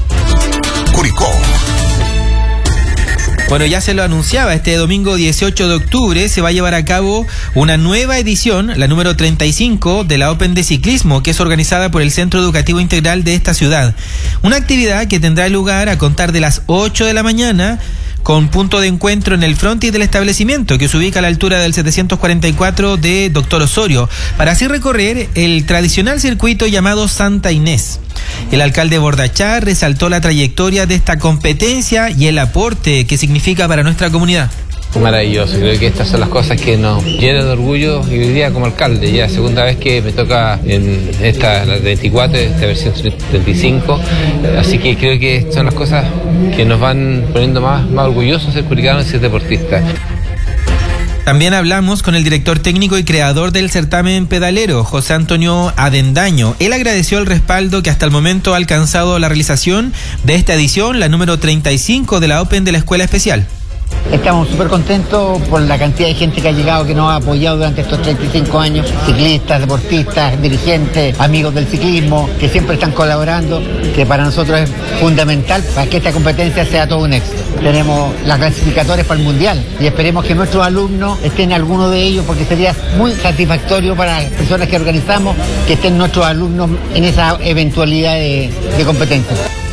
Curicó. Bueno, ya se lo anunciaba, este domingo dieciocho de octubre se va a llevar a cabo una nueva edición, la número treinta y cinco, de la Open de Ciclismo, que es organizada por el Centro Educativo Integral de esta ciudad. Una actividad que tendrá lugar a contar de las ocho de la mañana, con punto de encuentro en el frontis del establecimiento, que se ubica a la altura del setecientos cuarenta y cuatro de Doctor Osorio, para así recorrer el tradicional circuito llamado Santa Inés. El alcalde Bordachar resaltó la trayectoria de esta competencia y el aporte que significa para nuestra comunidad. Maravilloso, creo que estas son las cosas que nos llenan de orgullo y hoy día como alcalde, ya segunda vez que me toca en esta, la veinticuatro, esta versión treinta y cinco, así que creo que son las cosas que nos van poniendo más, más orgullosos ser curicanos y ser deportistas. También hablamos con el director técnico y creador del certamen pedalero, José Antonio Avendaño. Él agradeció el respaldo que hasta el momento ha alcanzado la realización de esta edición, la número treinta y cinco de la Open de la Escuela Especial. Estamos súper contentos por la cantidad de gente que ha llegado, que nos ha apoyado durante estos treinta y cinco años, ciclistas, deportistas, dirigentes, amigos del ciclismo, que siempre están colaborando, que para nosotros es fundamental para que esta competencia sea todo un éxito. Tenemos las clasificatorias para el Mundial y esperemos que nuestros alumnos estén en alguno de ellos, porque sería muy satisfactorio para las personas que organizamos que estén nuestros alumnos en esa eventualidad de, de competencia.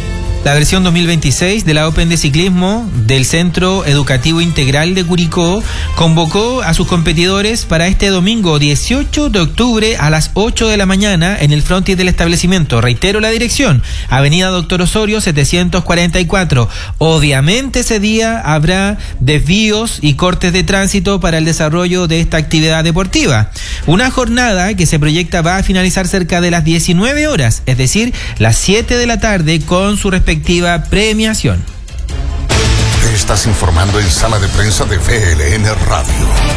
La versión dos mil veintiséis de la Open de Ciclismo del Centro Educativo Integral de Curicó convocó a sus competidores para este domingo dieciocho de octubre a las ocho de la mañana en el frontis del establecimiento. Reitero la dirección, Avenida Doctor Osorio setecientos cuarenta y cuatro. Obviamente ese día habrá desvíos y cortes de tránsito para el desarrollo de esta actividad deportiva. Una jornada que se proyecta va a finalizar cerca de las diecinueve horas, es decir, las siete de la tarde, con su respectiva premiación. Te estás informando en Sala de Prensa de V L N Radio.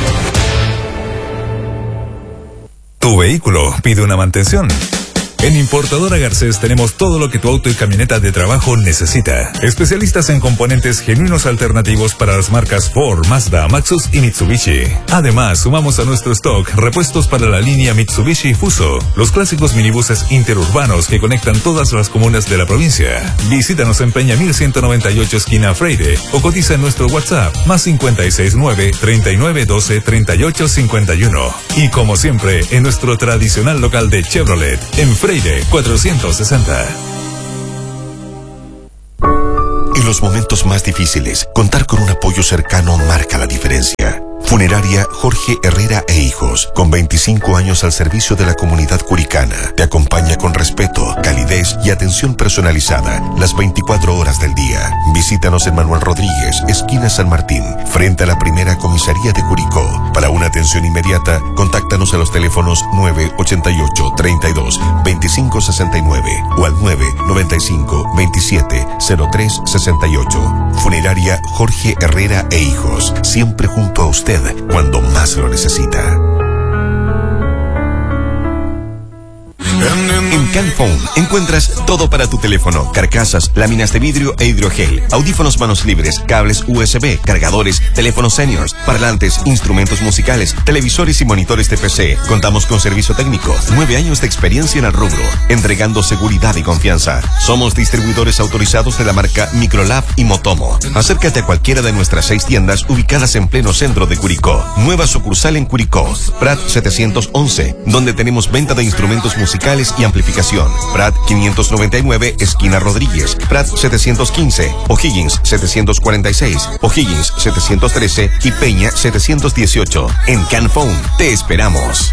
Tu vehículo pide una mantención. En Importadora Garcés tenemos todo lo que tu auto y camioneta de trabajo necesita. Especialistas en componentes genuinos alternativos para las marcas Ford, Mazda, Maxus y Mitsubishi. Además, sumamos a nuestro stock repuestos para la línea Mitsubishi Fuso, los clásicos minibuses interurbanos que conectan todas las comunas de la provincia. Visítanos en Peña mil ciento noventa y ocho esquina Freire o cotiza en nuestro WhatsApp más cincuenta y seis nueve, treinta y nueve doce, treinta y ocho cincuenta y uno. Y como siempre, en nuestro tradicional local de Chevrolet, en Freire cuatrocientos sesenta. En los momentos más difíciles, contar con un apoyo cercano marca la diferencia. Funeraria Jorge Herrera e Hijos, con veinticinco años al servicio de la comunidad curicana, te acompaña con respeto, calidez y atención personalizada las veinticuatro horas del día. Visítanos en Manuel Rodríguez, esquina San Martín, frente a la primera comisaría de Curicó. Para una atención inmediata, contáctanos a los teléfonos nueve ochenta y ocho, treinta y dos, veinticinco sesenta y nueve o al nueve noventa y cinco, veintisiete, cero tres sesenta y ocho. Funeraria Jorge Herrera e Hijos, siempre junto a usted cuando más lo necesita. En Canphone encuentras todo para tu teléfono: carcasas, láminas de vidrio e hidrogel, audífonos manos libres, cables U S B, cargadores, teléfonos seniors, parlantes, instrumentos musicales, televisores y monitores de P C. Contamos con servicio técnico, nueve años de experiencia en el rubro, entregando seguridad y confianza. Somos distribuidores autorizados de la marca Microlab y Motomo. Acércate a cualquiera de nuestras seis tiendas ubicadas en pleno centro de Curicó. Nueva sucursal en Curicó, Prat setecientos once, donde tenemos venta de instrumentos musicales y amplificación. Prat quinientos noventa y nueve, esquina Rodríguez. Prat setecientos quince, O'Higgins setecientos cuarenta y seis, O'Higgins setecientos trece y Peña setecientos dieciocho. En Canphone te esperamos.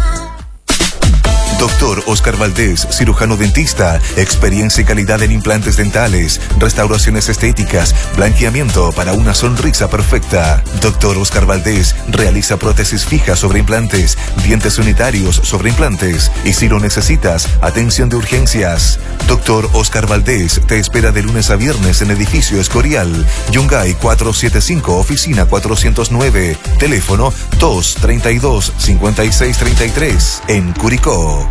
Doctor Oscar Valdés, cirujano dentista, experiencia y calidad en implantes dentales, restauraciones estéticas, blanqueamiento para una sonrisa perfecta. Doctor Oscar Valdés realiza prótesis fijas sobre implantes, dientes unitarios sobre implantes y, si lo necesitas, atención de urgencias. Doctor Oscar Valdés te espera de lunes a viernes en edificio Escorial, Yungay cuatrocientos setenta y cinco, oficina cuatrocientos nueve, teléfono dos treinta y dos, cincuenta y seis treinta y tres, en Curicó.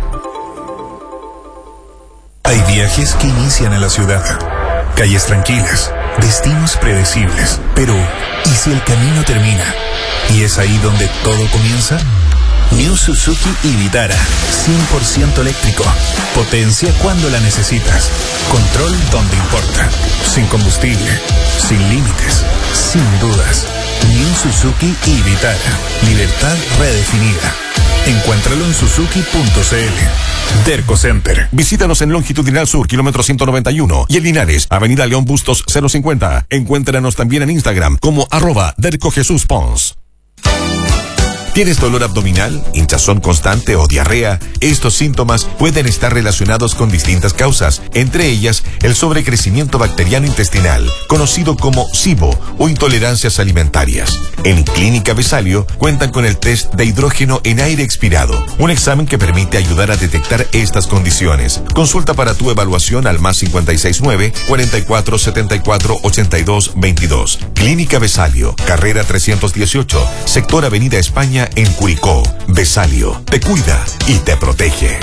Hay viajes que inician en la ciudad, calles tranquilas, destinos predecibles, pero ¿y si el camino termina? ¿Y es ahí donde todo comienza? New Suzuki y Vitara, cien por ciento eléctrico, potencia cuando la necesitas, control donde importa, sin combustible, sin límites, sin dudas. New Suzuki y Vitara, libertad redefinida. Encuéntralo en suzuki punto c l. Derco Center. Visítanos en Longitudinal Sur, kilómetro ciento noventa y uno, y en Linares, Avenida León Bustos cero cincuenta. Encuéntranos también en Instagram como arroba Derco Jesús Pons. ¿Tienes dolor abdominal, hinchazón constante o diarrea? Estos síntomas pueden estar relacionados con distintas causas, entre ellas el sobrecrecimiento bacteriano intestinal, conocido como SIBO o intolerancias alimentarias. En Clínica Besalio cuentan con el test de hidrógeno en aire expirado, un examen que permite ayudar a detectar estas condiciones. Consulta para tu evaluación al más cincuenta y seis nueve, cuarenta y cuatro, setenta y cuatro, ochenta y dos, veintidós. Clínica Besalio, carrera trescientos dieciocho, sector Avenida España, en Curicó. Besalio te cuida y te protege.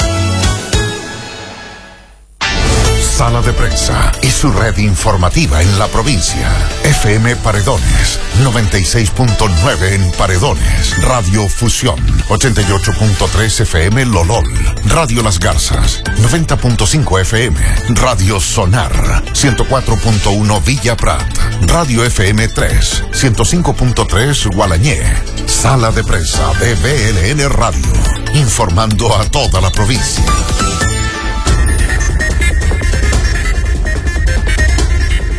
Sala de Prensa y su red informativa en la provincia. F M Paredones, noventa y seis punto nueve en Paredones. Radio Fusión, ochenta y ocho punto tres F M Lolol. Radio Las Garzas, noventa punto cinco F M. Radio Sonar, ciento cuatro punto uno Villa Prat. Radio F M tres, ciento cinco punto tres Gualañé. Sala de Prensa de V L N Radio, informando a toda la provincia.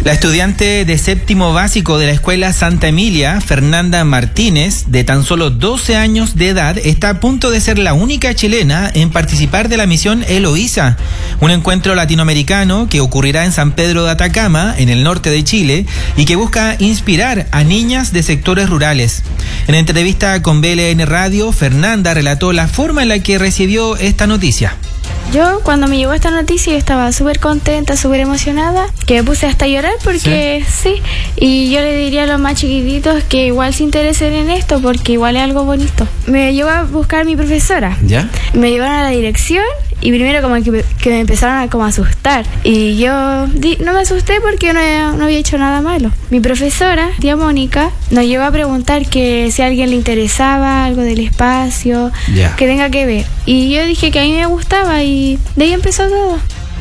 La estudiante de séptimo básico de la escuela Santa Emilia, Fernanda Martínez, de tan solo doce años de edad, está a punto de ser la única chilena en participar de la misión Eloísa, un encuentro latinoamericano que ocurrirá en San Pedro de Atacama, en el norte de Chile, y que busca inspirar a niñas de sectores rurales. En entrevista con B L N Radio, Fernanda relató la forma en la que recibió esta noticia. Yo cuando me llegó esta noticia yo estaba súper contenta, súper emocionada, que me puse hasta a llorar porque sí. sí, y yo le diría a los más chiquititos que igual se interesen en esto porque igual es algo bonito. Me llevó a buscar mi profesora, ¿ya? Me llevaron a la dirección y primero como que, que me empezaron a como asustar y yo di, no me asusté porque no, no había hecho nada malo. Mi profesora, tía Mónica, nos llevó a preguntar que si a alguien le interesaba algo del espacio, yeah. que tenga que ver, y yo dije que a mí me gustaba y de ahí empezó todo.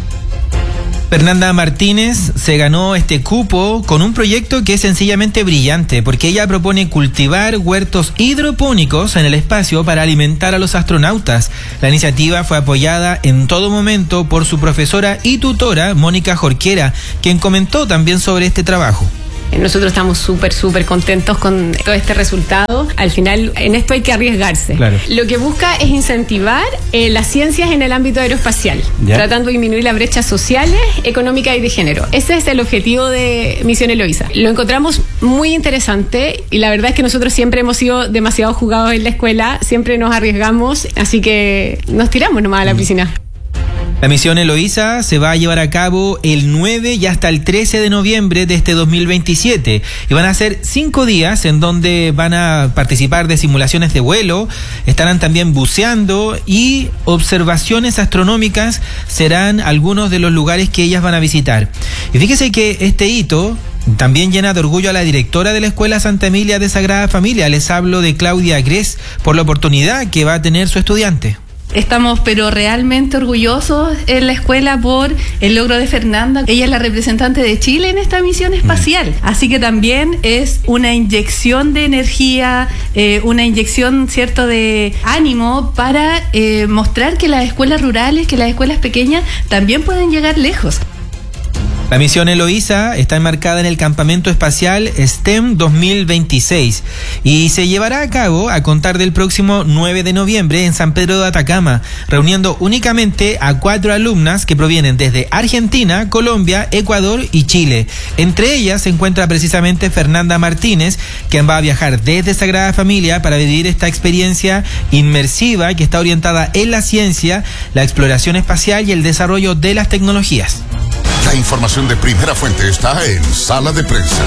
Fernanda Martínez se ganó este cupo con un proyecto que es sencillamente brillante, porque ella propone cultivar huertos hidropónicos en el espacio para alimentar a los astronautas. La iniciativa fue apoyada en todo momento por su profesora y tutora, Mónica Jorquera, quien comentó también sobre este trabajo. Nosotros estamos súper, súper contentos con todo este resultado. Al final, en esto hay que arriesgarse. Claro. Lo que busca es incentivar eh, las ciencias en el ámbito aeroespacial, ¿ya? Tratando de disminuir las brechas sociales, económicas y de género. Ese es el objetivo de Misión Eloísa. Lo encontramos muy interesante y la verdad es que nosotros siempre hemos sido demasiado jugados en la escuela, siempre nos arriesgamos, así que nos tiramos nomás a la piscina. La misión Eloísa se va a llevar a cabo el nueve y hasta el trece de noviembre de este dos mil veintisiete y van a ser cinco días en donde van a participar de simulaciones de vuelo, estarán también buceando y observaciones astronómicas serán algunos de los lugares que ellas van a visitar. Y fíjese que este hito también llena de orgullo a la directora de la Escuela Santa Emilia de Sagrada Familia. Les hablo de Claudia Gres por la oportunidad que va a tener su estudiante. Estamos pero realmente orgullosos en la escuela por el logro de Fernanda. Ella es la representante de Chile en esta misión espacial, así que también es una inyección de energía, eh, una inyección, cierto, de ánimo para eh, mostrar que las escuelas rurales, que las escuelas pequeñas también pueden llegar lejos. La misión Eloísa está enmarcada en el Campamento Espacial STEM dos mil veintiséis y se llevará a cabo a contar del próximo nueve de noviembre en San Pedro de Atacama, reuniendo únicamente a cuatro alumnas que provienen desde Argentina, Colombia, Ecuador y Chile. Entre ellas se encuentra precisamente Fernanda Martínez, quien va a viajar desde Sagrada Familia para vivir esta experiencia inmersiva que está orientada en la ciencia, la exploración espacial y el desarrollo de las tecnologías. La información de primera fuente está en Sala de Prensa.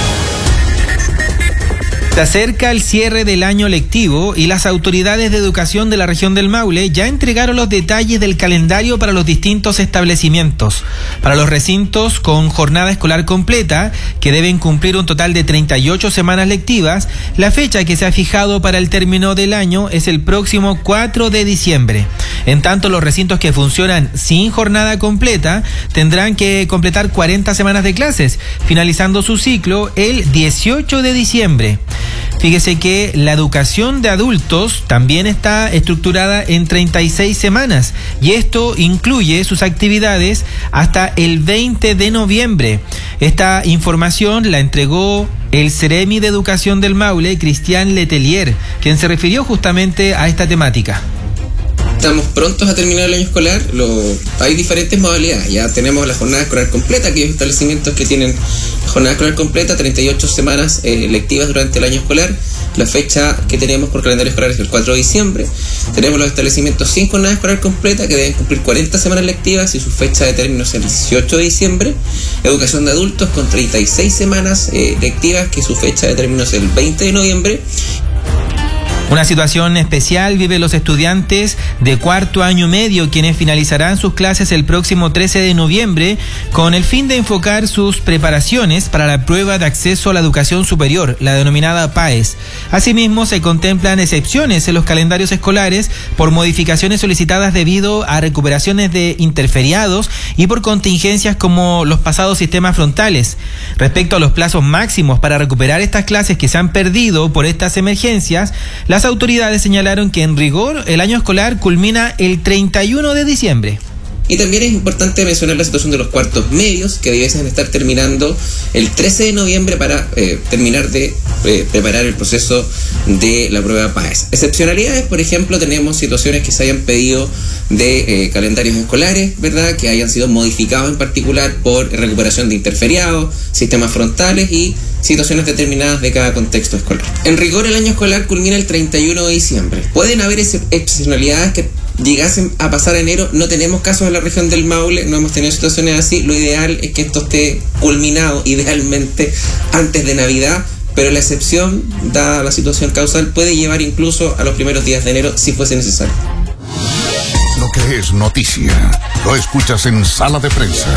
Se acerca el cierre del año lectivo y las autoridades de educación de la región del Maule ya entregaron los detalles del calendario para los distintos establecimientos. Para los recintos con jornada escolar completa, que deben cumplir un total de treinta y ocho semanas lectivas, la fecha que se ha fijado para el término del año es el próximo cuatro de diciembre. En tanto, los recintos que funcionan sin jornada completa tendrán que completar cuarenta semanas de clases, finalizando su ciclo el dieciocho de diciembre. Fíjese que la educación de adultos también está estructurada en treinta y seis semanas y esto incluye sus actividades hasta el veinte de noviembre. Esta información la entregó el Ceremi de Educación del Maule, Cristian Letelier, quien se refirió justamente a esta temática. Estamos prontos a terminar el año escolar. Lo, hay diferentes modalidades. Ya tenemos la jornada escolar completa, aquellos establecimientos que tienen jornada escolar completa, treinta y ocho semanas eh, lectivas durante el año escolar. La fecha que tenemos por calendario escolar es el cuatro de diciembre. Tenemos los establecimientos sin jornada escolar completa, que deben cumplir cuarenta semanas lectivas y su fecha de término es el dieciocho de diciembre. Educación de adultos con treinta y seis semanas eh, lectivas, que su fecha de término es el veinte de noviembre. Una situación especial viven los estudiantes de cuarto año medio, quienes finalizarán sus clases el próximo trece de noviembre con el fin de enfocar sus preparaciones para la prueba de acceso a la educación superior, la denominada PAES. Asimismo, se contemplan excepciones en los calendarios escolares por modificaciones solicitadas debido a recuperaciones de interferiados y por contingencias como los pasados sistemas frontales. Respecto a los plazos máximos para recuperar estas clases que se han perdido por estas emergencias, la Las autoridades señalaron que en rigor el año escolar culmina el treinta y uno de diciembre. Y también es importante mencionar la situación de los cuartos medios, que debiesen estar terminando el trece de noviembre para eh, terminar de eh, preparar el proceso de la prueba PAES. Excepcionalidades, por ejemplo, tenemos situaciones que se hayan pedido de eh, calendarios escolares, ¿verdad?, que hayan sido modificados en particular por recuperación de interferiados, sistemas frontales y situaciones determinadas de cada contexto escolar. En rigor, el año escolar culmina el treinta y uno de diciembre. Pueden haber excepcionalidades que llegasen a pasar a enero. No tenemos casos en la región del Maule, no hemos tenido situaciones así. Lo ideal es que esto esté culminado, idealmente, antes de Navidad, pero la excepción, dada la situación causal, puede llevar incluso a los primeros días de enero si fuese necesario. Lo que es noticia, lo escuchas en Sala de Prensa.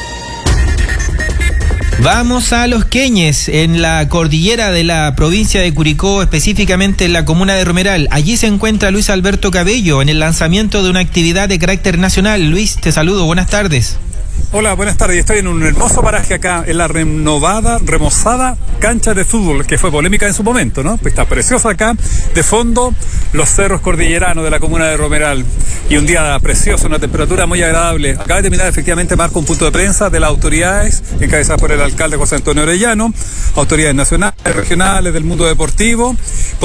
Vamos a Los Queñes, en la cordillera de la provincia de Curicó, específicamente en la comuna de Romeral. Allí se encuentra Luis Alberto Cabello en el lanzamiento de una actividad de carácter nacional. Luis, te saludo, buenas tardes. Hola, buenas tardes. Estoy en un hermoso paraje acá, en la renovada, remozada cancha de fútbol, que fue polémica en su momento, ¿no? Pues está preciosa acá, de fondo, los cerros cordilleranos de la comuna de Romeral. Y un día precioso, una temperatura muy agradable. Acaba de terminar efectivamente, Marco, un punto de prensa de las autoridades, encabezadas por el alcalde José Antonio Orellano, autoridades nacionales, regionales, del mundo deportivo.